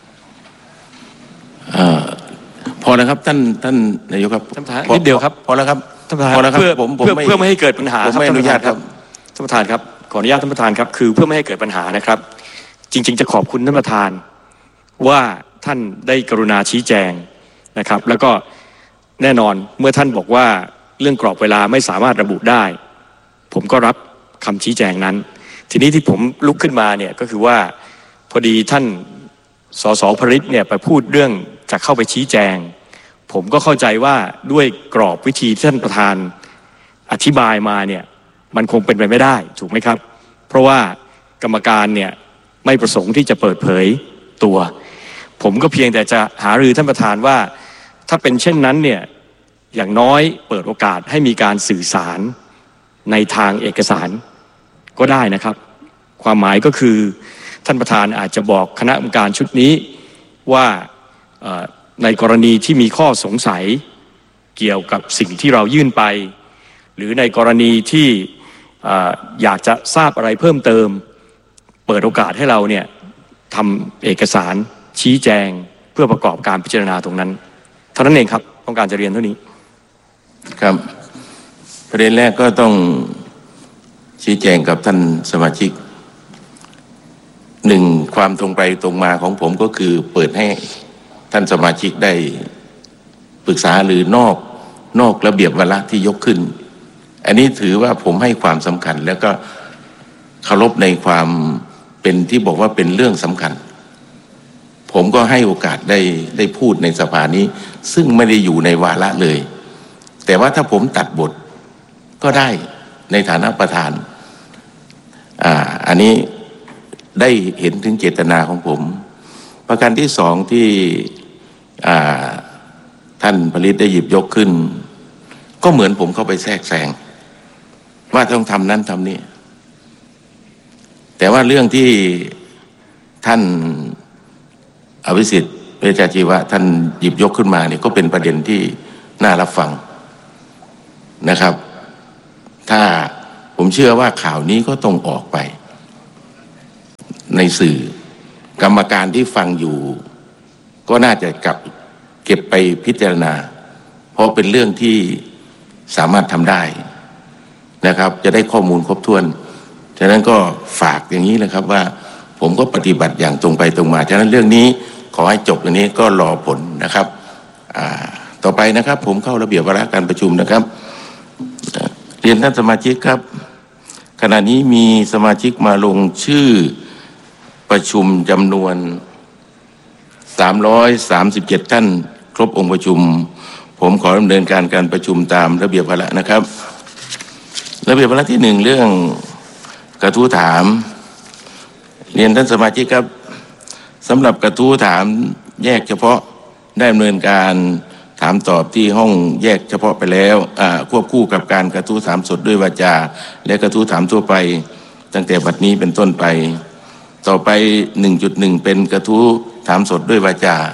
พอแล้วครับท่านท่านนายกครับท่านประธานนิดเดียวครับพอแล้วครับท่านประธานพอแล้วครับเพื่อผมผมเพื่อเพื่อไม่ให้เกิดปัญหาผมไม่อนุญาตครับท่านประธานครับขออนุญาตท่านประธานครับคือเพื่อไม่ให้เกิดปัญหานะครับจริงๆจะขอบคุณท่านประธานว่าท่านได้กรุณาชี้แจงนะครับแล้วก็แน่นอนเมื่อท่านบอกว่าเรื่องกรอบเวลาไม่สามารถระบุได้ผมก็รับคำชี้แจงนั้นทีนี้ที่ผมลุกขึ้นมาเนี่ยก็คือว่าพอดีท่านสสพริตเนี่ยไปพูดเรื่องจะเข้าไปชี้แจงผมก็เข้าใจว่าด้วยกรอบวิธีที่ท่านประธานอธิบายมาเนี่ยมันคงเป็นไปไม่ได้ถูกไหมครับเพราะว่ากรรมการเนี่ยไม่ประสงค์ที่จะเปิดเผยตัวผมก็เพียงแต่จะหารือท่านประธานว่าถ้าเป็นเช่นนั้นเนี่ยอย่างน้อยเปิดโอกาสให้มีการสื่อสารในทางเอกสารก็ได้นะครับความหมายก็คือท่านประธานอาจจะบอกคณะกรรมการชุดนี้ว่าในกรณีที่มีข้อสงสัยเกี่ยวกับสิ่งที่เรายื่นไปหรือในกรณีที่อยากจะทราบอะไรเพิ่มเติมเปิดโอกาสให้เราเนี่ยทำเอกสารชี้แจงเพื่อประกอบการพิจารณาตรงนั้นเท่านั้นเองครับต้องการจะเรียนเท่านี้ครับประเด็นแรกก็ต้องชี้แจงกับท่านสมาชิกหนึ่งความตรงไปตรงมาของผมก็คือเปิดให้ท่านสมาชิกได้ปรึกษาหรือนอกนอกระเบียบวาระที่ยกขึ้นอันนี้ถือว่าผมให้ความสำคัญแล้วก็เคารพในความเป็นที่บอกว่าเป็นเรื่องสำคัญผมก็ให้โอกาสได้ได้พูดในสภานี้ซึ่งไม่ได้อยู่ในวาระเลยแต่ว่าถ้าผมตัดบทก็ได้ในฐานะประธานอ่าอันนี้ได้เห็นถึงเจตนาของผมประการที่สองที่ท่านผลิตได้หยิบยกขึ้นก็เหมือนผมเข้าไปแทรกแซงว่าต้องทำนั้นทำนี้แต่ว่าเรื่องที่ท่านอภิสิทธิ์เวชชาชีวะท่านหยิบยกขึ้นมาเนี่ยก็เป็นประเด็นที่น่ารับฟังนะครับถ้าผมเชื่อว่าข่าวนี้ก็ต้องออกไปในสื่อกรรมการที่ฟังอยู่ก็น่าจะกลับเก็บไปพิจารณาเพราะเป็นเรื่องที่สามารถทำได้นะครับจะได้ข้อมูลครบถ้วนฉะนั้นก็ฝากอย่างนี้นะครับว่าผมก็ปฏิบัติอย่างตรงไปตรงมาฉะนั้นเรื่องนี้ขอให้จบอย่างนี้ก็รอผลนะครับต่อไปนะครับผมเข้าระเบียบวาระการประชุมนะครับเรียนท่านสมาชิกครับขณะนี้มีสมาชิกมาลงชื่อประชุมจำนวนสามร้อยสามสิบเจ็ดท่านครบองค์ประชุมผมขอดำเนินการการประชุมตามระเบียบวาระนะครับระเบียบวาระที่หนึ่งเรื่องกระทู้ถามเรียนท่านสมาชิกครับสำหรับกระทู้ถามแยกเฉพาะได้ดำเนินการถามตอบที่ห้องแยกเฉพาะไปแล้วควบคู่กับการกระทู้ถามสดด้วยวาจาและกระทู้ถามทั่วไปตั้งแต่บัดนี้เป็นต้นไปต่อไป หนึ่งจุดหนึ่ง เป็นกระทู้ถามสดด้วยวา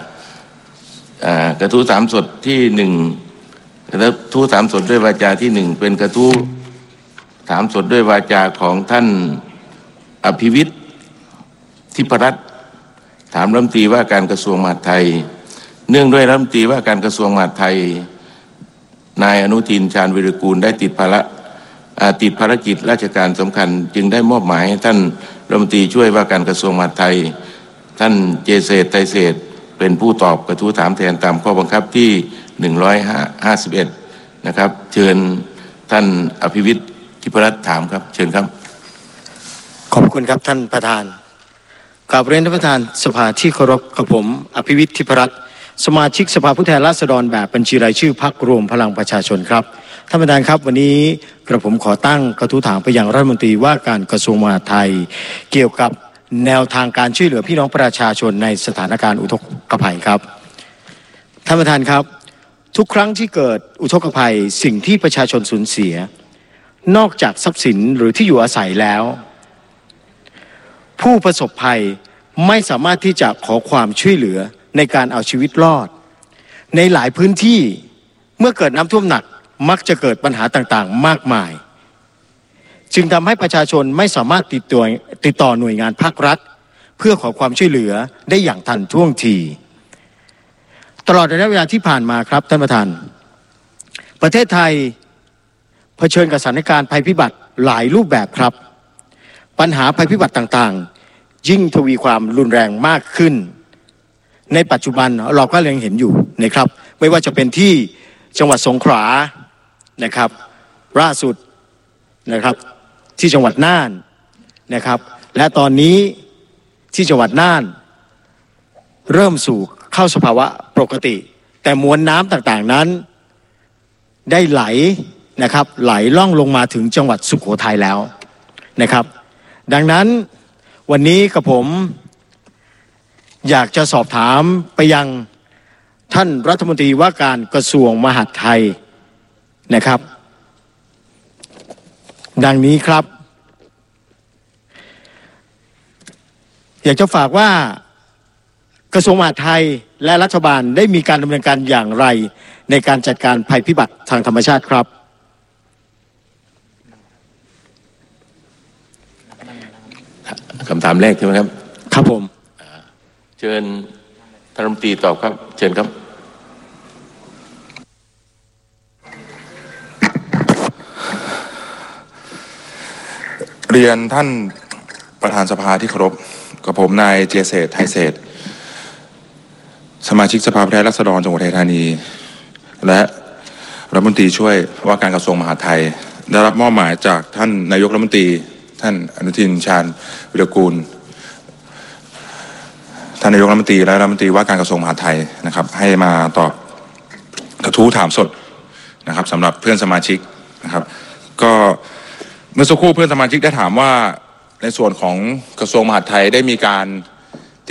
จากระทู้ถามสดที่หนึ่งกระทู้ถามสดด้วยวาจาที่หนึ่งเป็นกระทู้ถามสดด้วยวาจาของท่านอภิวิทย์ทิพรัตน์ถามรัฐมนตรีว่าการกระทรวงมหาดไทยเนื่องด้วยรัฐมนตรีว่าการกระทรวงมหาดไทยนายอนุทินชาญวิรากูลได้ติดภาระติดภารกิจราชการสำคัญจึงได้มอบหมายให้ท่านรัฐมนตรีช่วยว่าการกระทรวงมหาดไทยท่านเจเศรษฐ์ไตรเศรษฐ์เป็นผู้ตอบกระทู้ถามแทนตามข้อบังคับที่หนึ่งร้อยห้าสิบเอ็ดนะครับเชิญท่านอภิวิทย์ทิพรัตน์ถามครับเชิญครับขอบคุณครับท่านประธานกราบเรียนท่านประธานสภาที่เคารพกับผมอภิวิทย์ทิพรัตน์สมาชิกสภาผู้แทนราษฎรแบบบัญชีรายชื่อพรรครวมพลังประชาชนครับท่านประธานครับวันนี้กระผมขอตั้งกระทู้ถามไปยังรัฐมนตรีว่าการกระทรวงมหาดไทยเกี่ยวกับแนวทางการช่วยเหลือพี่น้องประชาชนในสถานการณ์อุทกภัยครับท่านประธานครับทุกครั้งที่เกิดอุทกภัยสิ่งที่ประชาชนสูญเสียนอกจากทรัพย์สินหรือที่อยู่อาศัยแล้วผู้ประสบภัยไม่สามารถที่จะขอความช่วยเหลือในการเอาชีวิตรอดในหลายพื้นที่เมื่อเกิดน้ำท่วมหนักมักจะเกิดปัญหาต่างๆมากมายจึงทำให้ประชาชนไม่สามารถติดต่อติดต่อหน่วยงานภาครัฐเพื่อขอความช่วยเหลือได้อย่างทันท่วงทีตลอดระยะเวลาที่ผ่านมาครับท่านประธานประเทศไทยเผชิญกับสถานการณ์ภัยพิบัติหลายรูปแบบครับปัญหาภัยพิบัติต่างๆยิ่งทวีความรุนแรงมากขึ้นในปัจจุบันเราก็ยังเห็นอยู่นะครับไม่ว่าจะเป็นที่จังหวัดสงขลานะครับล่าสุดนะครับที่จังหวัดน่านนะครับและตอนนี้ที่จังหวัดน่านเริ่มสู่เข้าสภาวะปกติแต่มวลน้ำต่างๆนั้นได้ไหลนะครับไหลล่องลงมาถึงจังหวัดสุโขทัยแล้วนะครับดังนั้นวันนี้กับผมอยากจะสอบถามไปยังท่านรัฐมนตรีว่าการกระทรวงมหาดไทยนะครับดังนี้ครับอยากจะฝากว่ากระทรวงมหาดไทยและรัฐบาลได้มีการดำเนินการอย่างไรในการจัดการภัยพิบัติทางธรรมชาติครับคำถามแรกใช่ไหมครับครับผมเชิญท่านรัฐมนตรีตอบครับเชิญครับเรียนท่านประธานสภาที่เคารพกับผมนายเจเศรษฐ์ไทยเศรษฐ์สมาชิกสภาผู้แทนราษฎรจังหวัดอุทัยธานีและรัฐมนตรีช่วยว่าการกระทรวงมหาดไทยได้รับมอบหมายจากท่านนายกรัฐมนตรีท่านอนุทินชาญวิรากูลท่านนายกรัฐมนตรีและรัฐมนตรีว่าการกระทรวงมหาดไทยนะครับให้มาตอบกระทู้ถามสดนะครับสำหรับเพื่อนสมาชิกนะครับก็เมื่อสักครู่เพื่อนสมาชิกได้ถามว่าในส่วนของกระทรวงมหาดไทยได้มีการเต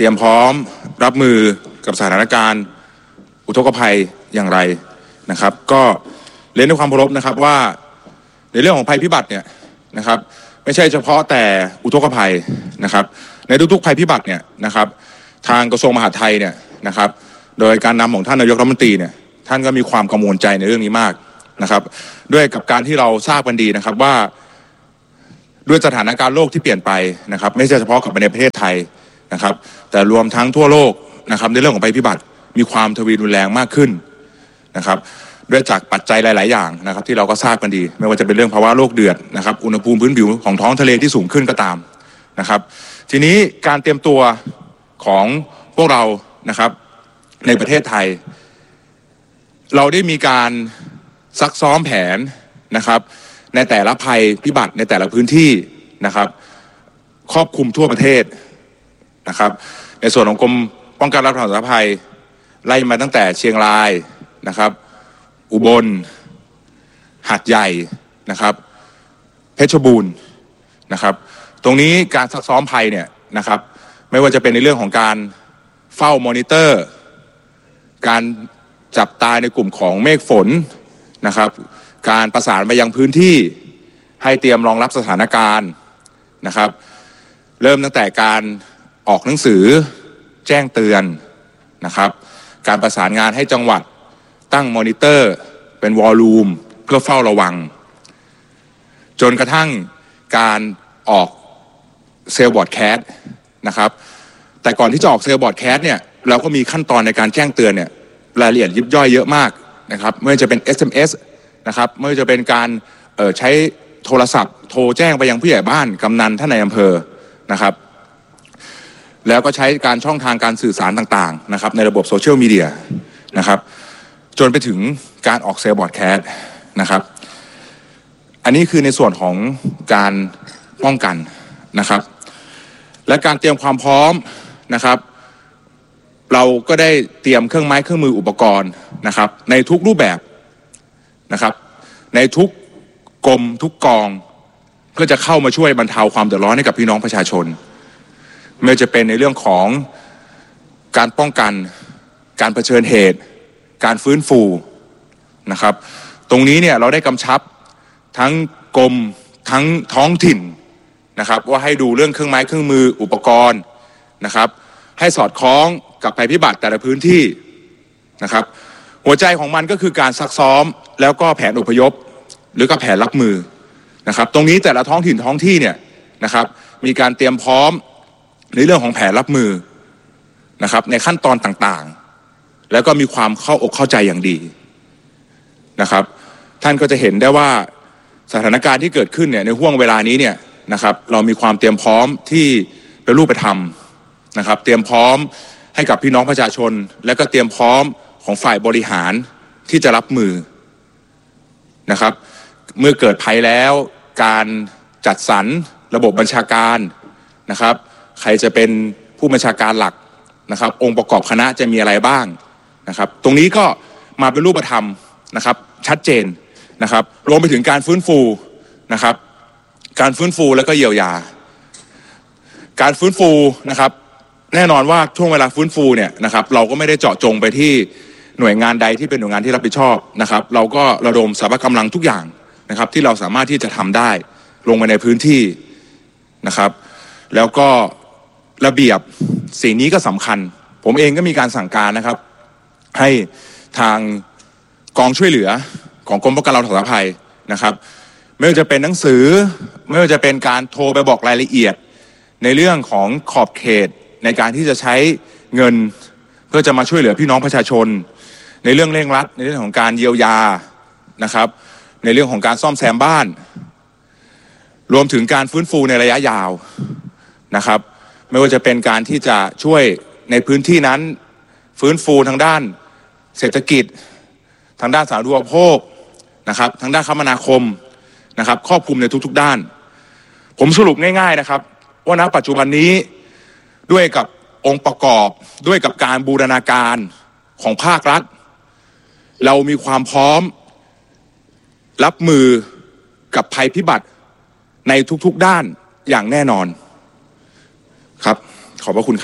รียมพร้อมรับมือกับสถานการณ์อุทกภัยอย่างไรนะครับก็เรียนด้วยความเคารพนะครับว่าในเรื่องของภัยพิบัติเนี่ยนะครับไม่ใช่เฉพาะแต่อุทกภัยนะครับในทุกๆภัยพิบัติเนี่ยนะครับทางกระทรวงมหาดไทยเนี่ยนะครับโดยการนำของท่านนายกรัฐมนตรีเนี่ยท่านก็มีความกังวลใจในเรื่องนี้มากนะครับด้วยกับการที่เราทราบกันดีนะครับว่าด้วยสถานการณ์โลกที่เปลี่ยนไปนะครับไม่ใช่เฉพาะกับในประเทศไทยนะครับแต่รวมทั้งทั่วโลกนะครับในเรื่องของภัยพิบัติมีความทวีรุนแรงมากขึ้นนะครับด้วยจากปัจจัยหลายๆอย่างนะครับที่เราก็ทราบกันดีไม่ว่าจะเป็นเรื่องภาวะโลกเดือดนะครับอุณหภูมิพื้นผิวของท้องทะเลที่สูงขึ้นก็ตามนะครับทีนี้การเตรียมตัวของพวกเรานะครับในประเทศไทยเราได้มีการซักซ้อมแผนนะครับในแต่ละภัยพิบัติในแต่ละพื้นที่นะครับครอบคลุมทั่วประเทศนะครับในส่วนของกรมป้องกันและบรรเทาสาธารณภัยไล่มาตั้งแต่เชียงรายนะครับอุบลหาดใหญ่นะครับเพชรบูรณ์นะครับตรงนี้การซักซ้อมภัยเนี่ยนะครับไม่ว่าจะเป็นในเรื่องของการเฝ้ามอนิเตอร์การจับตาในกลุ่มของเมฆฝนนะครับการประสานไปยังพื้นที่ให้เตรียมรองรับสถานการณ์นะครับเริ่มตั้งแต่การออกหนังสือแจ้งเตือนนะครับการประสานงานให้จังหวัดตั้งมอนิเตอร์เป็นวอลลุ่มเพื่อเฝ้าระวังจนกระทั่งการออกเซลล์บอร์ดแคสต์นะครับแต่ก่อนที่จะออกเซลล์บอร์ดแคสต์เนี่ยเราก็มีขั้นตอนในการแจ้งเตือนเนี่ยรายละเอียดยิบย่อยเยอะมากนะครับไม่ว่าจะเป็น เอส เอ็ม เอส นะครับไม่ว่าจะเป็นการเอ่อใช้โทรศัพท์โทรแจ้งไปยังผู้ใหญ่บ้านกำนันท่านนายอำเภอนะครับแล้วก็ใช้การช่องทางการสื่อสารต่างๆนะครับในระบบโซเชียลมีเดียนะครับจนไปถึงการออกเซลล์บอร์ดแคสต์นะครับอันนี้คือในส่วนของการป้องกันนะครับและการเตรียมความพร้อมนะครับเราก็ได้เตรียมเครื่องไม้เครื่องมืออุปกรณ์นะครับในทุกรูปแบบนะครับในทุกกรมทุกกองเพื่อจะเข้ามาช่วยบรรเทาความเดือดร้อนให้กับพี่น้องประชาชนไม่ว่าจะเป็นในเรื่องของการป้องกันการเผชิญเหตุการฟื้นฟูนะครับตรงนี้เนี่ยเราได้กำชับทั้งกรมทั้งท้องถิ่นนะครับว่าให้ดูเรื่องเครื่องไม้เครื่องมืออุปกรณ์นะครับให้สอดคล้องกับภัยพิบัติแต่ละพื้นที่นะครับหัวใจของมันก็คือการซักซ้อมแล้วก็แผนอพยพหรือก็แผนรับมือนะครับตรงนี้แต่ละท้องถิ่นท้องที่เนี่ยนะครับมีการเตรียมพร้อมในเรื่องของแผนรับมือนะครับในขั้นตอนต่างๆแล้วก็มีความเข้าอกเข้าใจอย่างดีนะครับท่านก็จะเห็นได้ว่าสถานการณ์ที่เกิดขึ้นเนี่ยในห่วงเวลานี้เนี่ยนะครับเรามีความเตรียมพร้อมที่เป็นรูปธรรมนะครับเตรียมพร้อมให้กับพี่น้องประชาชนและก็เตรียมพร้อมของฝ่ายบริหารที่จะรับมือนะครับเมื่อเกิดภัยแล้วการจัดสรรระบบบัญชาการนะครับใครจะเป็นผู้บัญชาการหลักนะครับองค์ประกอบคณะจะมีอะไรบ้างนะครับตรงนี้ก็มาเป็นรูปธรรมนะครับชัดเจนนะครับรวมไปถึงการฟื้นฟูนะครับการฟื้นฟูแล้วก็เยียวยาการฟื้นฟูนะครับแน่นอนว่าช่วงเวลาฟื้นฟูเนี่ยนะครับเราก็ไม่ได้เจาะจงไปที่หน่วยงานใดที่เป็นหน่วยงานที่รับผิดชอบนะครับเราก็ระดมสรรพกำลังทุกอย่างนะครับที่เราสามารถที่จะทำได้ลงไปในพื้นที่นะครับแล้วก็ระเบียบสิ่งนี้ก็สำคัญผมเองก็มีการสั่งการนะครับให้ทางกองช่วยเหลือของกรมป้องกันและบรรเทาสาธารณภัยนะครับไม่ว่าจะเป็นหนังสือไม่ว่าจะเป็นการโทรไปบอกรายละเอียดในเรื่องของขอบเขตในการที่จะใช้เงินเพื่อจะมาช่วยเหลือพี่น้องประชาชนในเรื่องเร่งรัดในเรื่องของการเยียวยานะครับในเรื่องของการซ่อมแซมบ้านรวมถึงการฟื้นฟูในระยะยาวนะครับไม่ว่าจะเป็นการที่จะช่วยในพื้นที่นั้นฟื้นฟูทางด้านเศรษฐกิจทางด้านสาธารณูปโภคนะครับทางด้านคมนาคมนะครับครอบคลุมในทุกๆด้านผมสรุปง่ายๆนะครับว่าณปัจจุบันนี้ด้วยกับองค์ประกอบด้วยกับการบูรณาการของภาครัฐเรามีความพร้อมรับมือกับภัยพิบัติในทุกๆด้านอย่างแน่นอนครับขอบพระคุณครับ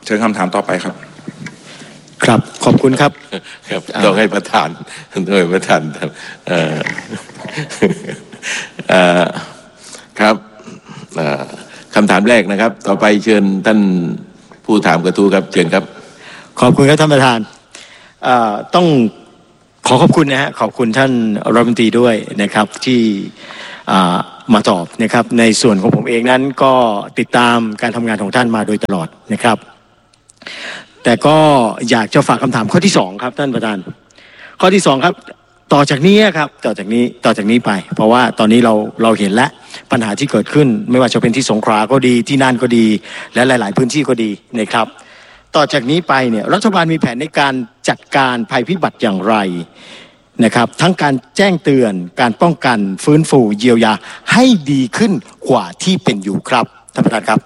เชิญคำถามต่อไปครับครับขอบคุณครับครับต้องให้ประธานต้องให้ประธานครับเอ่อเอ่อครับเอ่อคำถามแรกนะครับต่อไปเชิญท่านผู้ถามกระทู้ครับเชิญครับขอบคุณครับท่านประธานเอ่อต้องขอขอบคุณนะฮะขอบคุณท่านรัฐมนตรีด้วยนะครับที่มาตอบนะครับในส่วนของผมเองนั้นก็ติดตามการทำงานของท่านมาโดยตลอดนะครับแต่ก็อยากจะฝากคำถามข้อที่สองครับท่านประธานข้อที่สองครับต่อจากนี้ครับต่อจากนี้ต่อจากนี้ไปเพราะว่าตอนนี้เราเราเห็นแล้วปัญหาที่เกิดขึ้นไม่ว่าจะเป็นที่สงขลาก็ดีที่น่านก็ดีและหลายๆพื้นที่ก็ดีนะครับต่อจากนี้ไปเนี่ยรัฐบาลมีแผนในการจัดการภัยพิบัติอย่างไรนะครับทั้งการแจ้งเตือนการป้องกันฟื้นฟูเยียวยาให้ดีขึ้นกว่าที่เป็นอยู่ครับท่านประธานครับ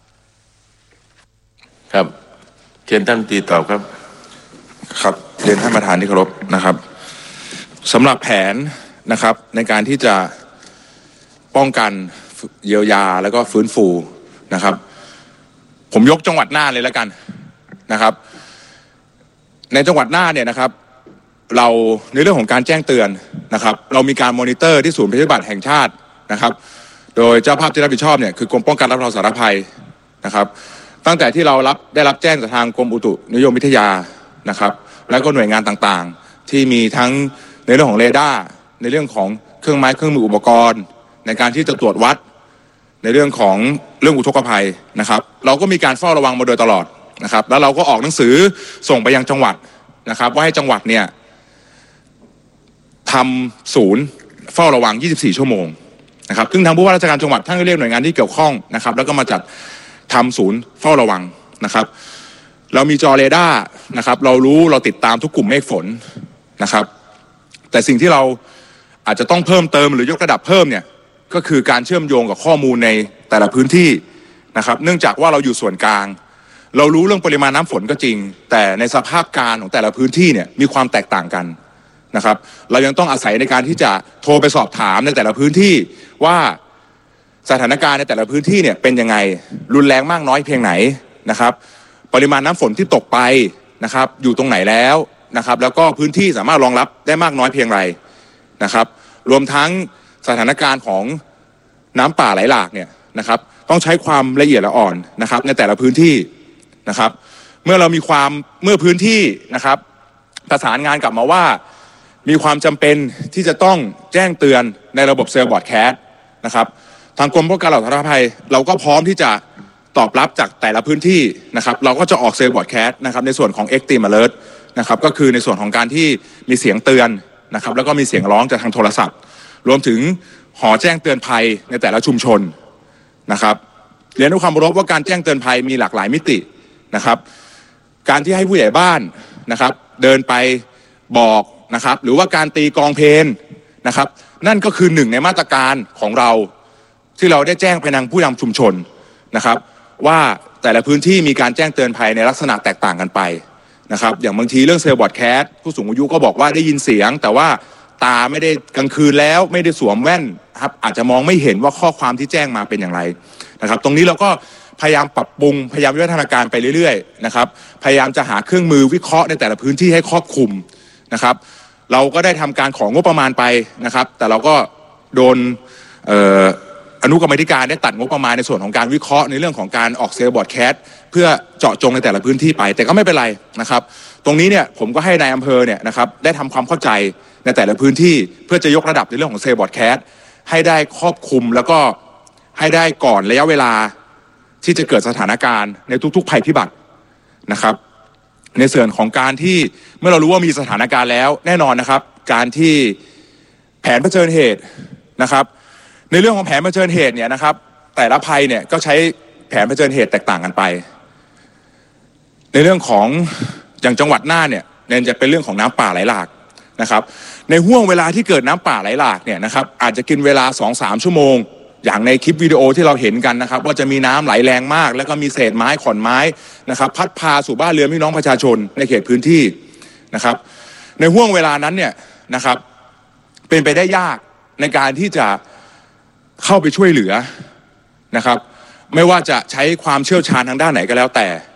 ครับเชิญท่านตีตอบครับครับเรียนท่านประธานที่เคารพนะครับสำหรับแผนนะครับในการที่จะป้องกันเยียวยาแล้วก็ฟื้นฟูนะครับผมยกจังหวัดน่านเลยแล้วกันนะครับในจังหวัดน่านเนี่ยนะครับเราในเรื่องของการแจ้งเตือนนะครับเรามีการมอนิเตอร์ที่ศูนย์ภัยพิบัติแห่งชาตินะครับโดยเจ้าภาพที่รับผิดชอบเนี่ยคือกรมป้องกันและบรรเทาสาธารณภัยนะครับตั้งแต่ที่เรารับได้รับแจ้งจากทางกรมอุตุนิยมวิทยานะครับและก็หน่วยงานต่างๆที่มีทั้งในเรื่องของเรดาร์ในเรื่องของเครื่องไม้เครื่องมืออุปกรณ์ในการที่จะตรวจวัดในเรื่องของเรื่องอุทกภัยนะครับเราก็มีการเฝ้าระวังมาโดยตลอดนะครับแล้วเราก็ออกหนังสือส่งไปยังจังหวัดนะครับว่าให้จังหวัดเนี่ยทำศูนย์เฝ้าระวังยี่สิบสี่ชั่วโมงนะครับซึ่งทางผู้ว่าราชการจังหวัดท่านก็เรียกหน่วยงานที่เกี่ยวข้องนะครับแล้วก็มาจัดทำศูนย์เฝ้าระวังนะครับเรามีจอเรดาร์นะครับเรารู้เราติดตามทุกกลุ่มเมฆฝนนะครับแต่สิ่งที่เราอาจจะต้องเพิ่มเติมหรือยกระดับเพิ่มเนี่ยก็คือการเชื่อมโยงกับข้อมูลในแต่ละพื้นที่นะครับเนื่องจากว่าเราอยู่ส่วนกลางเรารู้เรื่องปริมาณน้ำฝนก็จริงแต่ในสภาพการของแต่ละพื้นที่เนี่ยมีความแตกต่างกันนะครับเรายังต้องอาศัยในการที่จะโทรไปสอบถามในแต่ละพื้นที่ว่าสถานการณ์ในแต่ละพื้นที่เนี่ยเป็นยังไงรุนแรงมากน้อยเพียงไหนนะครับปริมาณน้ำฝนที่ตกไปนะครับอยู่ตรงไหนแล้วนะครับแล้วก็พื้นที่สามารถรองรับได้มากน้อยเพียงไรนะครับรวมทั้งสถานการณ์ของน้ำป่าไหลหลากเนี่ยนะครับต้องใช้ความละเอียดละอ่อนนะครับในแต่ละพื้นที่นะครับเมื่อเรามีความเมื่อพื้นที่นะครับประสานงานกลับมาว่ามีความจำเป็นที่จะต้องแจ้งเตือนในระบบเซลล์บอร์ดแคสต์นะครับทางกรมป้องกันและบรรเทาสาธารณภัยเราก็พร้อมที่จะตอบรับจากแต่ละพื้นที่นะครับเราก็จะออกเซลล์บอร์ดแคสต์นะครับในส่วนของ Extreme Alert นะครับก็คือในส่วนของการที่มีเสียงเตือนนะครับแล้วก็มีเสียงร้องจากทางโทรศัพท์รวมถึงหอแจ้งเตือนภัยในแต่ละชุมชนนะครับเรียนด้วยความเคารพว่าการแจ้งเตือนภัยมีหลากหลายมิตินะครับการที่ให้ผู้ใหญ่บ้านนะครับเดินไปบอกนะครับหรือว่าการตีกองเพลนนะครับนั่นก็คือหนึ่งในมาตรการของเราที่เราได้แจ้งไปยังผู้นำชุมชนนะครับว่าแต่ละพื้นที่มีการแจ้งเตือนภัยในลักษณะแตกต่างกันไปนะครับอย่างบางทีเรื่องเซลล์บอร์ดแคสต์ผู้สูงอายุก็บอกว่าได้ยินเสียงแต่ว่าตาไม่ได้กลางคืนแล้วไม่ได้สวมแว่นครับอาจจะมองไม่เห็นว่าข้อความที่แจ้งมาเป็นอย่างไรนะครับตรงนี้เราก็พยายามปรับปรุงพยายามวิวัฒนาการไปเรื่อยๆนะครับพยายามจะหาเครื่องมือวิเคราะห์ในแต่ละพื้นที่ให้ครอบคลุมนะครับเราก็ได้ทำการของงบประมาณไปนะครับแต่เราก็โดนเอ่ออนุกรรมธิการได้ตัดงบประมาณในส่วนของการวิเคราะห์ในเรื่องของการออกเซลล์บอร์ดแคสต์เพื่อเจาะจงในแต่ละพื้นที่ไปแต่ก็ไม่เป็นไรนะครับตรงนี้เนี่ยผมก็ให้นายอำเภอเนี่ยนะครับได้ทำความเข้าใจในแต่ละพื้นที่เพื่อจะยกระดับในเรื่องของเซลล์บอร์ดแคสต์ให้ได้ครอบคลุมแล้วก็ให้ได้ก่อนระยะเวลาที่จะเกิดสถานการณ์ในทุกๆภัยพิบัตินะครับในส่วนของการที่เมื่อเรารู้ว่ามีสถานการณ์แล้วแน่นอนนะครับการที่แผนเผชิญเหตุนะครับในเรื่องของแผนเผชิญเหตุเนี่ยนะครับแต่ละภัยเนี่ยก็ใช้แผนเผชิญเหตุแตกต่างกันไปในเรื่องของอย่างจังหวัดน่านเนี่ยเนี่ยจะเป็นเรื่องของน้ำป่าไหลหลากนะครับในห่วงเวลาที่เกิดน้ำป่าไหลหลากเนี่ยนะครับอาจจะกินเวลา สองถึงสาม ชั่วโมงอย่างในคลิปวิดีโอที่เราเห็นกันนะครับว่าจะมีน้ำไหลแรงมากแล้วก็มีเศษไม้ขอนไม้นะครับพัดพาสู่บ้านเรือนพี่น้องประชาชนในเขตพื้นที่นะครับในห่วงเวลานั้นเนี่ยนะครับเป็นไปได้ยากในการที่จะเข้าไปช่วยเหลือนะครับไม่ว่าจะใช้ความเชี่ยวชาญทางด้านไหนก็แล้วแต่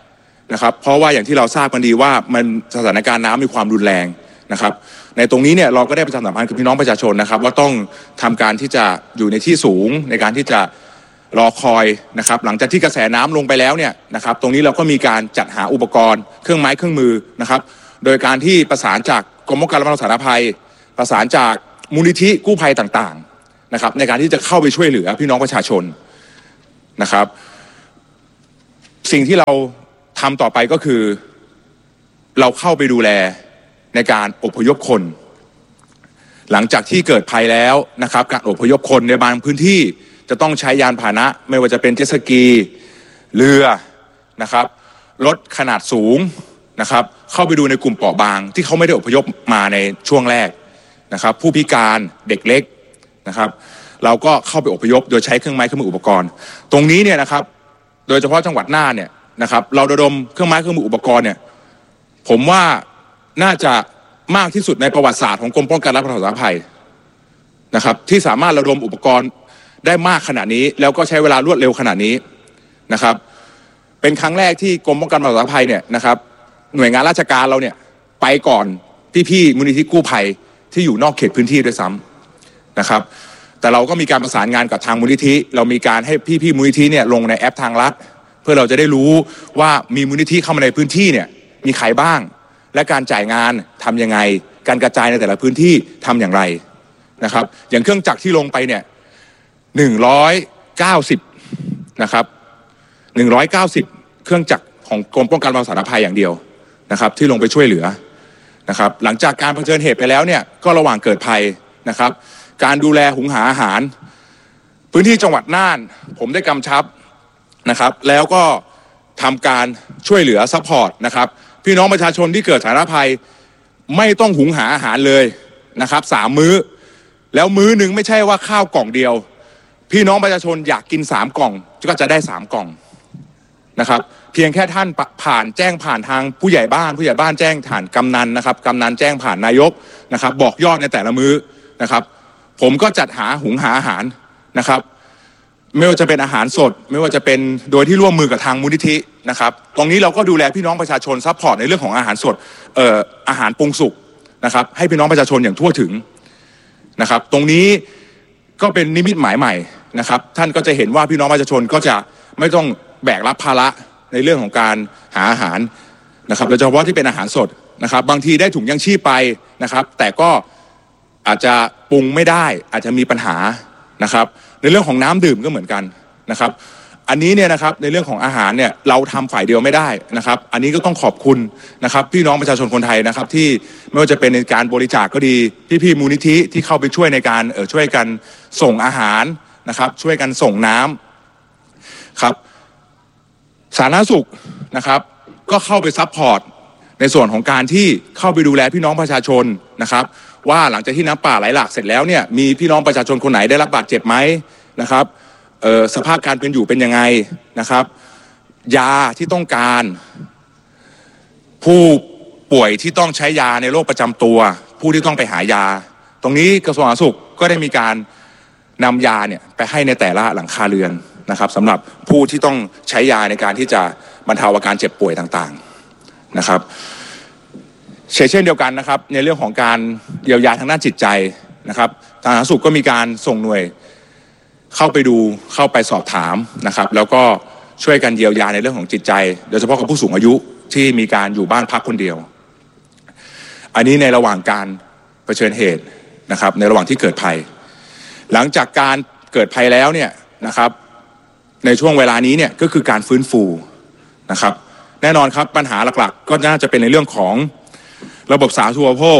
นะครับเพราะว่าอย่างที่เราทราบกันดีว่ามันสถานการณ์น้ำมีความรุนแรงนะครับในตรงนี้เนี่ยเราก็ได้ประชาสัมพันธ์กับพี่น้องประชาชนนะครับว่าต้องทำการที่จะอยู่ในที่สูงในการที่จะรอคอยนะครับหลังจากที่กระแสน้ำลงไปแล้วเนี่ยนะครับตรงนี้เราก็มีการจัดหาอุปกรณ์เครื่องไม้เครื่องมือนะครับโดยการที่ประสานจากกรมป้องกันและบรรเทาสาธารณภัยประสานจากมูลนิธิกู้ภัยต่างๆนะครับในการที่จะเข้าไปช่วยเหลือพี่น้องประชาชนนะครับสิ่งที่เราทำต่อไปก็คือเราเข้าไปดูแลในการอพยพคนหลังจากที่เกิดภัยแล้วนะครับการอพยพคนในบางพื้นที่จะต้องใช้ยานพาหนะไม่ว่าจะเป็นเจ็ตสกีเรือนะครับรถขนาดสูงนะครับเข้าไปดูในกลุ่มเปราะบางที่เขาไม่ได้อพยพมาในช่วงแรกนะครับผู้พิการเด็กเล็กนะครับเราก็เข้าไปอพยพโดยใช้เครื่องไม้เครื่องมืออุปกรณ์ตรงนี้เนี่ยนะครับโดยเฉพาะจังหวัดน่านเนี่ยนะครับเราระดมเครื่องไม้เครื่องมืออุปกรณ์เนี่ยผมว่าน่าจะมากที่สุดในประวัติศาสตร์ของกรมป้องกันและบรรเทาสาธารณภัยนะครับที่สามารถระดมอุปกรณ์ได้มากขนาดนี้แล้วก็ใช้เวลารวดเร็วขนาดนี้นะครับเป็นครั้งแรกที่กรมป้องกันและบรรเทาสาธารณภัยเนี่ยนะครับหน่วยงานราชการเราเนี่ยไปก่อนพี่ๆมูลนิธิกู้ภัยที่อยู่นอกเขตพื้นที่ด้วยซ้ำนะครับแต่เราก็มีการประสานงานกับทางมูลนิธิเรามีการให้พี่ๆมูลนิธิเนี่ยลงในแอปทางลัดเพื่อเราจะได้รู้ว่ามีมูลนิธิเข้ามาในพื้นที่เนี่ยมีใครบ้างและการจ่ายงานทำยังไงการกระจายในแต่ละพื้นที่ทำอย่างไรนะครับอย่างเครื่องจักรที่ลงไปเนี่ยหนึ่งร้อยเก้าสิบนะครับหนึ่งร้อยเก้าสิบเครื่องจักรของกรมป้องกันและบรรเทาสาธารณภัยอย่างเดียวนะครับที่ลงไปช่วยเหลือนะครับหลังจากการเผชิญเหตุไปแล้วเนี่ยก็ระหว่างเกิดภัยนะครับการดูแลหุงหาอาหารพื้นที่จังหวัดน่านผมได้กำชับนะครับแล้วก็ทำการช่วยเหลือซัพพอร์ตนะครับพี่น้องประชาชนที่เกิดสาธารณภัยไม่ต้องหุงหาอาหารเลยนะครับสามมื้อแล้วมื้อหนึ่งไม่ใช่ว่าข้าวกล่องเดียวพี่น้องประชาชนอยากกินสามกล่องก็จะได้สามกล่องนะครับเพียงแค่ท่านผ่านแจ้งผ่านทางผู้ใหญ่บ้านผู้ใหญ่บ้านแจ้งผ่านกำนันนะครับกำนันแจ้งผ่านนายกนะครับบอกยอดในแต่ละมื้อนะครับผมก็จัดหาหุงหาอาหารนะครับไม่ว่าจะเป็นอาหารสดไม่ว่าจะเป็นโดยที่ร่วมมือกับทางมูลนิธินะครับตรงนี้เราก็ดูแลพี่น้องประชาชนซัพพอร์ตในเรื่องของอาหารสดเอ่ออาหารปรุงสุกนะครับให้พี่น้องประชาชนอย่างทั่วถึงนะครับตรงนี้ก็เป็นนิมิตหมายใหม่นะครับท่านก็จะเห็นว่าพี่น้องประชาชนก็จะไม่ต้องแบกรับภาระในเรื่องของการหาอาหารนะครับโดยเฉพาะที่เป็นอาหารสดนะครับบางทีได้ถุงยังชีพไปนะครับแต่ก็อาจจะปรุงไม่ได้อาจจะมีปัญหานะครับในเรื่องของน้ำดื่มก็เหมือนกันนะครับอันนี้เนี่ยนะครับในเรื่องของอาหารเนี่ยเราทำฝ่ายเดียวไม่ได้นะครับอันนี้ก็ต้องขอบคุณนะครับพี่น้องประชาชนคนไทยนะครับที่ไม่ว่าจะเป็นในการบริจาคก็ดีพี่ๆมูลนิธิที่เข้าไปช่วยในการเออช่วยกันส่งอาหารนะครับช่วยกันส่งน้ำครับสาธารณสุขนะครับก็เข้าไปซัพพอร์ตในส่วนของการที่เข้าไปดูแลพี่น้องประชาชนนะครับว่าหลังจากที่น้ำป่าไหลหลากเสร็จแล้วเนี่ยมีพี่น้องประชาชนคนไหนได้รับบาดเจ็บไหมนะครับเอ่อสภาพการเป็นอยู่เป็นยังไงนะครับยาที่ต้องการผู้ป่วยที่ต้องใช้ยาในโรคประจำตัวผู้ที่ต้องไปหายาตรงนี้กระทรวงสาธารณสุขก็ได้มีการนำยาเนี่ยไปให้ในแต่ละหลังคาเรือนนะครับสำหรับผู้ที่ต้องใช้ยาในการที่จะบรรเทาอาการเจ็บป่วยต่างๆนะครับเช่นเดียวกันนะครับในเรื่องของการเยียวยาทางด้านจิตใจนะครับทางสาธารณสุขก็มีการส่งหน่วยเข้าไปดูเข้าไปสอบถามนะครับแล้วก็ช่วยกันเยียวยาในเรื่องของจิตใจโดยเฉพาะกับผู้สูงอายุที่มีการอยู่บ้านพักคนเดียวอันนี้ในระหว่างการเผชิญเหตุนะครับในระหว่างที่เกิดภัยหลังจากการเกิดภัยแล้วเนี่ยนะครับในช่วงเวลานี้เนี่ยก็คือการฟื้นฟูนะครับแน่นอนครับปัญหาหลักๆก็น่าจะเป็นในเรื่องของระบบสาธารณูปโภค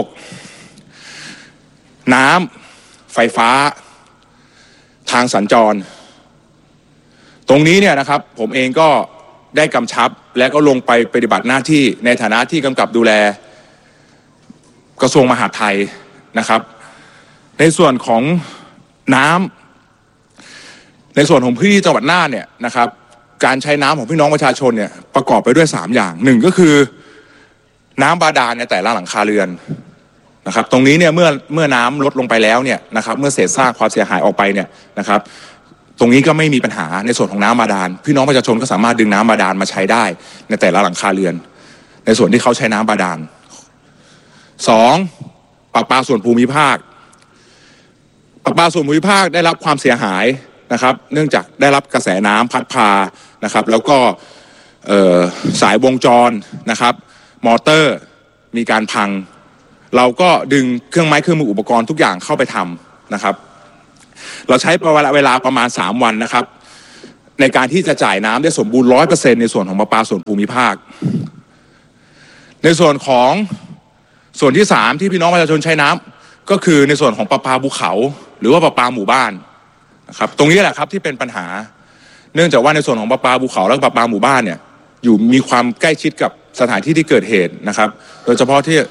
น้ำไฟฟ้าทางสัญจรตรงนี้เนี่ยนะครับผมเองก็ได้กำชับและก็ลงไปปฏิบัติหน้าที่ในฐานะที่กำกับดูแลกระทรวงมหาดไทยนะครับในส่วนของน้ำในส่วนของพื้นที่จังหวัดน่านเนี่ยนะครับการใช้น้ำของพี่น้องประชาชนเนี่ยประกอบไปด้วยสามอย่างหนึ่งก็คือน้ำบาดาลในแต่ละหลังคาเรือนนะครับตรงนี้เนี่ยเมื่อเมื่อน้ำลดลงไปแล้วเนี่ยนะครับเมื่อเศษซากความเสียหายออกไปเนี่ยนะครับตรงนี้ก็ไม่มีปัญหาในส่วนของน้ำบาดาลพี่น้องประชาชนก็สามารถดึงน้ำบาดาลมาใช้ได้ในแต่ละหลังคาเรือนในส่วนที่เขาใช้น้ำบาดาลสองประปาส่วนภูมิภาคประปาส่วนภูมิภาคได้รับความเสียหายนะครับเนื่องจากได้รับกระแสน้ำพัดพานะครับแล้วก็สายวงจรนะครับมอเตอร์มีการพังเราก็ดึงเครื่องไม้เครื่องมืออุปกรณ์ทุกอย่างเข้าไปทำนะครับเราใช้เวลาประมาณสามวันนะครับในการที่จะจ่ายน้ำได้สมบูรณ์ ร้อยเปอร์เซ็นต์ ในส่วนของประปาส่วนภูมิภาคในส่วนของส่วนที่สามที่พี่น้องประชาชนใช้น้ำก็คือในส่วนของประปาภูเขาหรือว่าประปาหมู่บ้านนะครับตรงนี้แหละครับที่เป็นปัญหาเนื่องจากว่าในส่วนของประปาภูเขาและประปาหมู่บ้านเนี่ยอยู่มีความใกล้ชิดกับสถานที่ที่เกิดเหตุนะครับโดยเฉพาะที่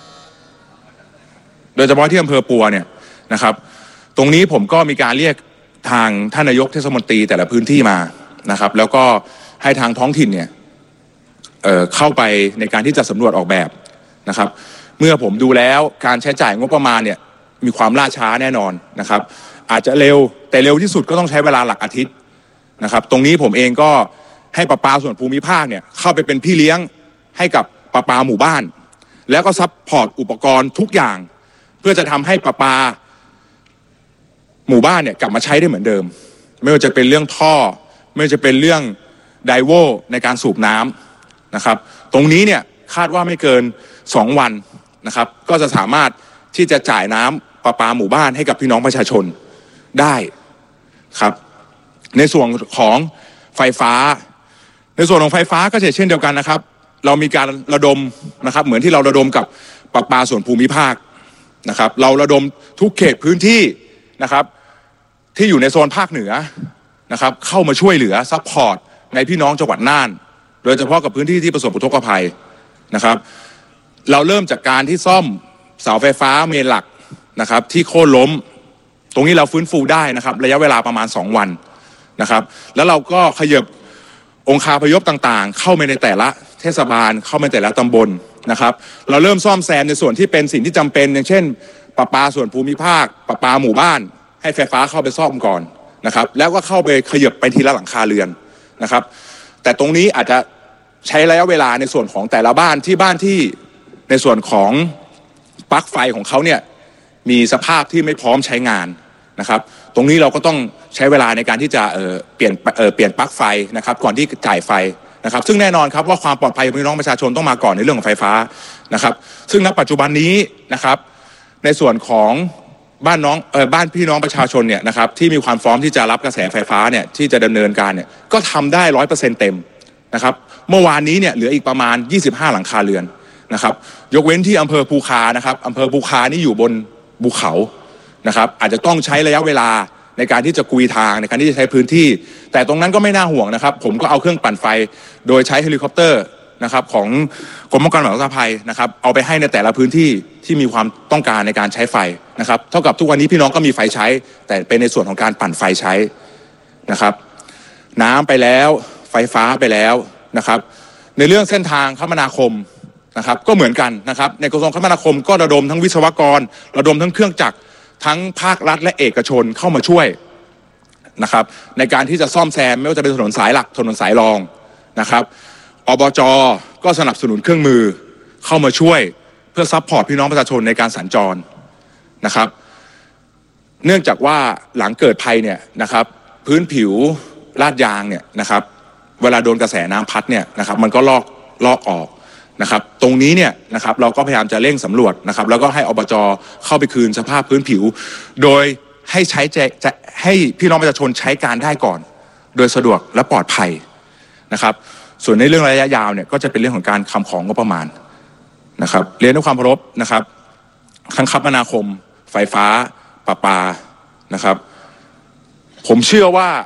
โดยเฉพาะที่อำเภอปัวเนี่ยนะครับตรงนี้ผมก็มีการเรียกทางท่านนายกเทศมนตรีแต่ละพื้นที่มานะครับแล้วก็ให้ทางท้องถิ่นเนี่ย เอ่อ เข้าไปในการที่จะสำรวจออกแบบนะครับเมื่อผมดูแล้วการใช้จ่ายงบประมาณเนี่ยมีความล่าช้าแน่นอนนะครับอาจจะเร็วแต่เร็วที่สุดก็ต้องใช้เวลาหลักอาทิตย์นะครับตรงนี้ผมเองก็ให้ประปาส่วนภูมิภาคเนี่ยเข้าไปเป็นพี่เลี้ยงให้กับประปาหมู่บ้านแล้วก็ซัพพอร์ตอุปกรณ์ทุกอย่างเพื่อจะทำให้ประปาหมู่บ้านเนี่ยกลับมาใช้ได้เหมือนเดิมไม่ว่าจะเป็นเรื่องท่อไม่ว่าจะเป็นเรื่องไดโวในการสูบน้ำนะครับตรงนี้เนี่ยคาดว่าไม่เกินสองวันนะครับก็จะสามารถที่จะจ่ายน้ำประปาหมู่บ้านให้กับพี่น้องประชาชนได้ครับในส่วนของไฟฟ้าในส่วนของไฟฟ้าก็เช่นเดียวกันนะครับเรามีการระดมนะครับเหมือนที่เราระดมกับประปาส่วนภูมิภาคนะครับเราระดมทุกเขตพื้นที่นะครับที่อยู่ในโซนภาคเหนือนะครับเข้ามาช่วยเหลือซัพพอร์ตในพี่น้องจังหวัดน่านโดยเฉพาะกับพื้นที่ที่ประสบอุทกภัยนะครับเราเริ่มจากการที่ซ่อมเสาไฟฟ้าเมนหลักนะครับที่โค่นล้มตรงนี้เราฟื้นฟูได้นะครับระยะเวลาประมาณสองวันนะครับแล้วเราก็ขยับองคาพยพต่างๆเข้าไปในแต่ละเทศบาลเข้าไปในแต่ละตำบลนะครับเราเริ่มซ่อมแซมในส่วนที่เป็นสิ่งที่จำเป็นอย่างเช่นประปาส่วนภูมิภาคประปาหมู่บ้านให้ไฟฟ้าเข้าไปซ่อมก่อนนะครับแล้วก็เข้าไปขยับไปทีละหลังคาเรือนนะครับแต่ตรงนี้อาจจะใช้ระยะเวลาในส่วนของแต่ละบ้านที่บ้านที่ในส่วนของปลั๊กไฟของเขาเนี่ยมีสภาพที่ไม่พร้อมใช้งานนะครับตรงนี้เราก็ต้องใช้เวลาในการที่จะเอ่อเปลี่ยนเอ่อเปลี่ยนปลั๊กไฟนะครับก่อนที่จ่ายไฟนะครับซึ่งแน่นอนครับว่าความปลอดภัยของพี่น้องประชาชนต้องมาก่อนในเรื่องของไฟฟ้านะครับซึ่งณปัจจุบันนี้นะครับในส่วนของบ้านน้องเอ่อบ้านพี่น้องประชาชนเนี่ยนะครับที่มีความพร้อมที่จะรับกระแสไฟฟ้าเนี่ยที่จะดำเนินการเนี่ยก็ทำได้ ร้อยเปอร์เซ็นต์ เต็มนะครับเมื่อวานนี้เนี่ยเหลืออีกประมาณยี่สิบห้าหลังคาเรือนนะครับยกเว้นที่อำเภอภูคานะครับอำเภอภูคานี่อยู่บนภูเขานะครับอาจจะต้องใช้ระยะเวลาในการที่จะกุยทางในการที่จะใช้พื้นที่แต่ตรงนั้นก็ไม่น่าห่วงนะครับผมก็เอาเครื่องปั่นไฟโดยใช้เฮลิคอปเตอร์นะครับของกรมป้องกันและบรรเทาสาธารณภัยนะครับเอาไปให้ในแต่ละพื้นที่ที่มีความต้องการในการใช้ไฟนะครับเท่ากับทุกวันนี้พี่น้องก็มีไฟใช้แต่เป็นในส่วนของการปั่นไฟใช้นะครับน้ำไปแล้วไฟฟ้าไปแล้วนะครับในเรื่องเส้นทางคมนาคมนะครับก็เหมือนกันนะครับในกระทรวงคมนาคมก็ระดมทั้งวิศวกรระดมทั้งเครื่องจักรทั้งภาครัฐและเอกชนเข้ามาช่วยนะครับในการที่จะซ่อมแซมไม่ว่าจะเป็นถนนสายหลักถนนสายรองนะครับอบจ.ก็สนับสนุนเครื่องมือเข้ามาช่วยเพื่อซัพพอร์ตพี่น้องประชาชนในการสัญจรนะครับเนื่องจากว่าหลังเกิดภัยเนี่ยนะครับพื้นผิวลาดยางเนี่ยนะครับเวลาโดนกระแสน้ำพัดเนี่ยนะครับมันก็ลอกลอกออกนะครับตรงนี้เนี่ยนะครับเราก็พยายามจะเร่งสำรวจนะครับแล้วก็ให้อบจ.เข้าไปคืนสภาพพื้นผิวโดยให้ใช้จะให้พี่น้องประชาชนใช้การได้ก่อนโดยสะดวกและปลอดภัยนะครับส่วนในเรื่องระยะยาวเนี่ยก็จะเป็นเรื่องของการคำของงบประมาณนะครับเรียนด้วยความเคารพนะครับทั้งคมนาคมไฟฟ้าประปานะครับผมเชื่อว่า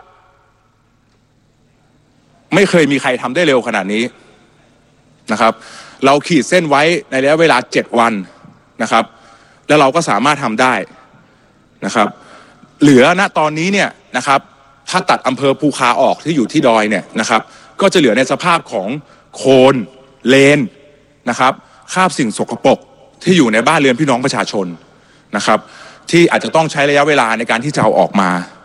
ไม่เคยมีใครทำได้เร็วขนาดนี้นะครับเราขีดเส้นไว้ในระยะเวลาเจ็ดวันนะครับแล้วเราก็สามารถทำได้นะครับเหลือณตอนนี้เนี่ยนะครับถ้าตัดอำเภอภูคาออกที่อยู่ที่ดอยเนี่ยนะครับก็จะเหลือในสภาพของโคลนเลนนะครับคราบสิ่งสกปรกที่อยู่ในบ้านเรือนพี่น้องประชาชนนะครับที่อาจจะต้องใช้ระยะเวลาในการที่จะเอาออกมา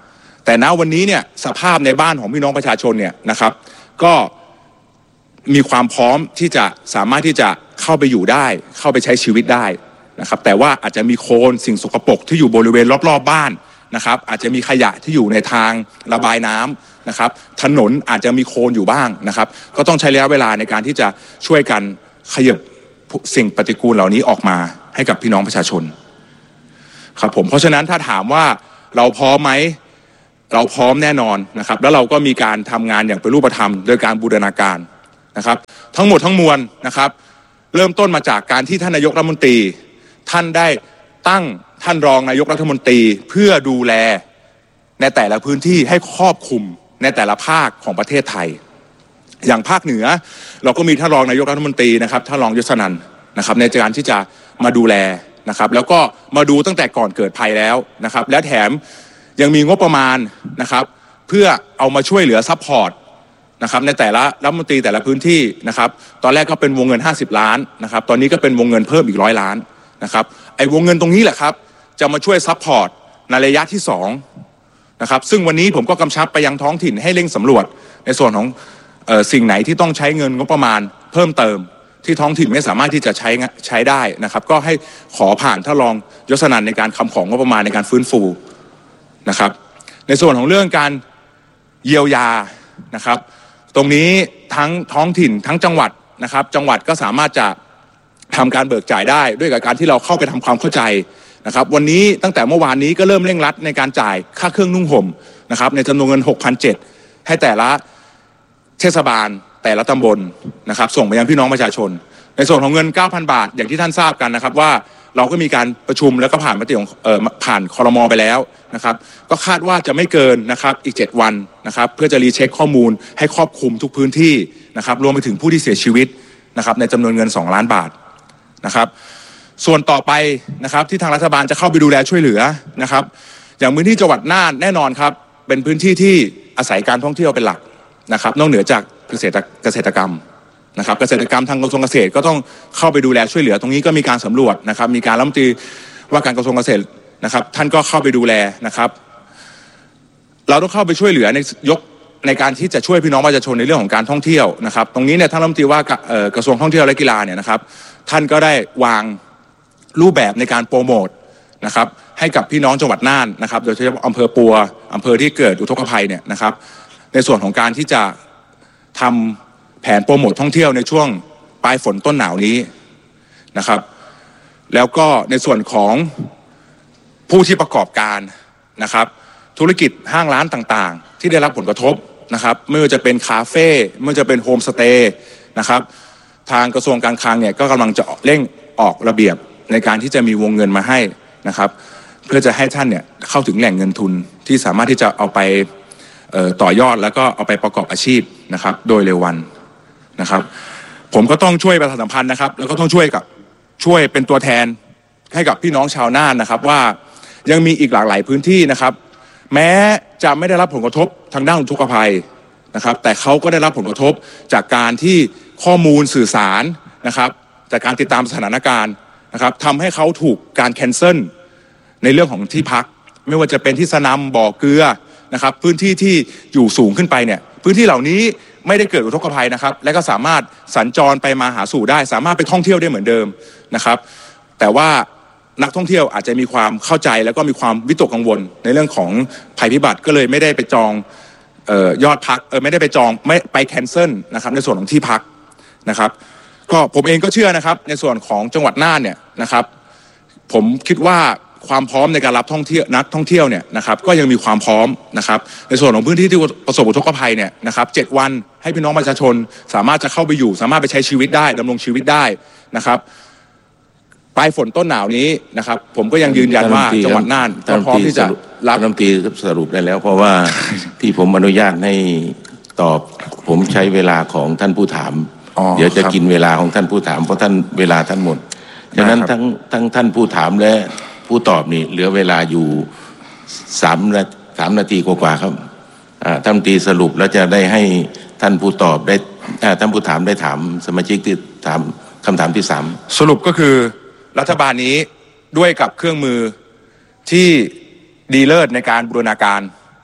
แต่ณวันนี้เนี่ยสภาพในบ้านของพี่น้องประชาชนเนี่ยนะครับก็มีความพร้อมที่จะสามารถที่จะเข้าไปอยู่ได้เข้าไปใช้ชีวิตได้นะครับแต่ว่าอาจจะมีโคลนสิ่งสกปรกที่อยู่บริเวณรอบๆบ้านนะครับอาจจะมีขยะที่อยู่ในทางระบายน้ำนะครับถนนอาจจะมีโคลนอยู่บ้างนะครับก็ต้องใช้ระยะเวลาในการที่จะช่วยกันขยับสิ่งปฏิกูลเหล่านี้ออกมาให้กับพี่น้องประชาชนครับผมเพราะฉะนั้นถ้าถามว่าเราพร้อมไหมเราพร้อมแน่นอนนะครับแล้วเราก็มีการทำงานอย่างเป็นรูปธรรมโดยการบูรณาการนะครับทั้งหมดทั้งมวลนะครับเริ่มต้นมาจากการที่ท่านนายกรัฐมนตรีท่านได้ตั้งท่านรองนายกรัฐมนตรีเพื่อดูแลในแต่ละพื้นที่ให้ครอบคลุมในแต่ละภาคของประเทศไทยอย่างภาคเหนือเราก็มีท่านรองนายกรัฐมนตรีนะครับท่านรองยศนันท์นะครับในการที่จะมาดูแลนะครับแล้วก็มาดูตั้งแต่ก่อนเกิดภัยแล้วนะครับและแถมยังมีงบประมาณนะครับเพื่อเอามาช่วยเหลือซัพพอร์ตนะครับในแต่ละรัฐมนตรีแต่ละพื้นที่นะครับตอนแรกก็เป็นวงเงินห้าสิบล้านนะครับตอนนี้ก็เป็นวงเงินเพิ่มอีกร้อยล้านนะครับไอ้วงเงินตรงนี้แหละครับจะมาช่วยซัพพอร์ตในระยะที่สองนะครับซึ่งวันนี้ผมก็กำชับไปยังท้องถิ่นให้เร่งสำรวจในส่วนของเอ่อสิ่งไหนที่ต้องใช้เงินงบประมาณเพิ่มเติมที่ท้องถิ่นไม่สามารถที่จะใช้ใช้ได้นะครับก็ให้ขอผ่านท่านรองยศนันท์ในการคำของงบประมาณในการฟื้นฟูนะครับในส่วนของเรื่องการเยียวยานะครับตรงนี้ทั้งท้องถิ่นทั้งจังหวัดนะครับจังหวัดก็สามารถจะทำการเบิกจ่ายได้ด้วยกับการที่เราเข้าไปทำความเข้าใจนะครับวันนี้ตั้งแต่เมื่อวานนี้ก็เริ่มเร่งรัดในการจ่ายค่าเครื่องนุ่งห่มนะครับในจำนวนเงิน หกพันเจ็ดร้อย ให้แต่ละเทศบาลแต่ละตำบลนะครับส่งไปยังพี่น้องประชาชนในส่วนของเงิน เก้าพัน บาทอย่างที่ท่านทราบกันนะครับว่าเราก็มีการประชุมแล้วก็ผ่านมติของเอ่อผ่านครม.ไปแล้วนะครับก็คาดว่าจะไม่เกินนะครับอีกเจ็ดวันนะครับเพื่อจะรีเช็คข้อมูลให้ครอบคลุมทุกพื้นที่นะครับรวมไปถึงผู้ที่เสียชีวิตนะครับในจำนวนเงินสองล้านบาทนะครับส่วนต่อไปนะครับที่ทางรัฐบาลจะเข้าไปดูแลช่วยเหลือนะครับอย่างพื้นที่จังหวัดน่านแน่นอนครับเป็นพื้นที่ที่อาศัยการท่องเที่ยวเป็นหลักนะครับนอกเหนือจากเกษตรเกษตรกรรมนะครับเกษตรกรรมทางกระทรวงเกษตรก็ต้องเข้าไปดูแลช่วยเหลือตรงนี้ก็มีการสำรวจนะครับมีการรัฐมนตรีว่าการกระทรวงเกษตรนะครับท่านก็เข้าไปดูแลนะครับเราต้องเข้าไปช่วยเหลือในยกในการที่จะช่วยพี่น้องประชาชนในเรื่องของการท่องเที่ยวนะครับตรงนี้เนี่ยท่านรัฐมนตรีว่ากระทรวงท่องเที่ยวและกีฬาเนี่ยนะครับท่านก็ได้วางรูปแบบในการโปรโมทนะครับให้กับพี่น้องจังหวัดน่านนะครับโดยเฉพาะอำเภอปัวอำเภอที่เกิดอุทกภัยเนี่ยนะครับในส่วนของการที่จะทำแผนโปรโมทท่องเที่ยวในช่วงปลายฝนต้นหนาวนี้นะครับแล้วก็ในส่วนของผู้ที่ประกอบการนะครับธุรกิจห้างร้านต่างๆที่ได้รับผลกระทบนะครับไม่ว่าจะเป็นคาเฟ่ไม่ว่าจะเป็นโฮมสเตย์นะครับทางกระทรวงการคลังเนี่ยก็กำลังจะเร่งออกระเบียบในการที่จะมีวงเงินมาให้นะครับเพื่อจะให้ท่านเนี่ยเข้าถึงแหล่งเงินทุนที่สามารถที่จะเอาไปเอ่อต่อยอดแล้วก็เอาไปประกอบอาชีพนะครับโดยเร็ววันนะครับผมก็ต้องช่วยประชาสัมพันธ์นะครับแล้วก็ต้องช่วยกับช่วยเป็นตัวแทนให้กับพี่น้องชาวน่านนะครับว่ายังมีอีกหลากหลายพื้นที่นะครับแม้จะไม่ได้รับผลกระทบทางด้านอุทกภัยนะครับแต่เขาก็ได้รับผลกระทบจากการที่ข้อมูลสื่อสารนะครับจากการติดตามสถานการณ์นะครับทำให้เขาถูกการแคนเซิลในเรื่องของที่พักไม่ว่าจะเป็นที่สนามบ่อเกลือนะครับพื้นที่ที่อยู่สูงขึ้นไปเนี่ยพื้นที่เหล่านี้ไม่ได้เกิดอุทกภัยนะครับและก็สามารถสัญจรไปมาหาสู่ได้สามารถไปท่องเที่ยวได้เหมือนเดิมนะครับแต่ว่านักท่องเที่ยวอาจจะมีความเข้าใจแล้วก็มีความวิตกกังวลในเรื่องของภัยพิบัติก็เลยไม่ได้ไปจองเอ่อยอดพักเออไม่ได้ไปจองไม่ไปแคนเซิลนะครับในส่วนของที่พักนะครับก็ผมเองก็เชื่อนะครับในส่วนของจังหวัดน่านเนี่ยนะครับผมคิดว่าความพร้อมในการรับท่องเที่ยวนักท่องเที่ยวเนี่ยนะครับก็ยังมีความพร้อมนะครับในส่วนของพื้นที่ที่ประสบอุทกภัยเนี่ยนะครับเจ็ดวันให้พี่น้องประชาชนสามารถจะเข้าไปอยู่สามารถไปใช้ชีวิตได้ดำรงชีวิตได้นะครับปลายฝนต้นหนาวนี้นะครับผมก็ยังยืนยันว่าจังหวัดน่านก็พร้อมที่จะรับรัฐมนตรีสรุปได้แล้วเพราะว่าที่ผมอนุญาตให้ตอบผมใช้เวลาของท่านผู้ถามเดี๋ยวจะกินเวลาของท่านผู้ถามเพราะท่านเวลาท่านหมดฉะนั้นทั้งทั้งท่านผู้ถามและผู้ตอบนี่เหลือเวลาอยู่สามสามนาทีกว่าๆครับท่านรัฐมนตรีสรุปแล้วจะได้ให้ท่านผู้ตอบได้ท่านผู้ถามได้ถามสมาชิกที่ถามคำถามที่สามสรุปก็คือรัฐบาลนี้ด้วยกับเครื่องมือที่ดีเลิศในการบูรณาการ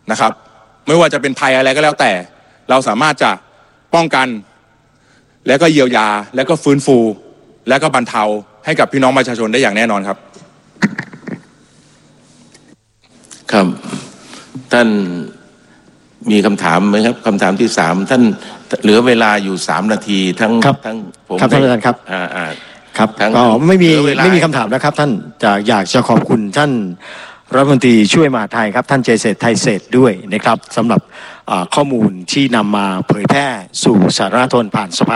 นะครับไม่ว่าจะเป็นภัยอะไรก็แล้วแต่เราสามารถจะป้องกันและก็เยียวยาและก็ฟื้นฟูและก็บรรเทาให้กับพี่น้องประชาชนได้อย่างแน่นอนครับครับท่านมีคำถามไหมครับคำถามที่สามท่านเหลือเวลาอยู่สามนาทีทั้งทั้งผมครับท่านประธานครับอ่าอ่าครับก็ไม่มีไม่มีคำถามแล้วครับท่านจะอยากจะขอบคุณท่านรัฐมนตรีช่วยมหาดไทยครับท่านเจเศรษฐ์ไทยเศรษฐ์ด้วยนะครับสำหรับข้อมูลที่นำมาเผยแพร่สู่สาธารณชนผ่านสภา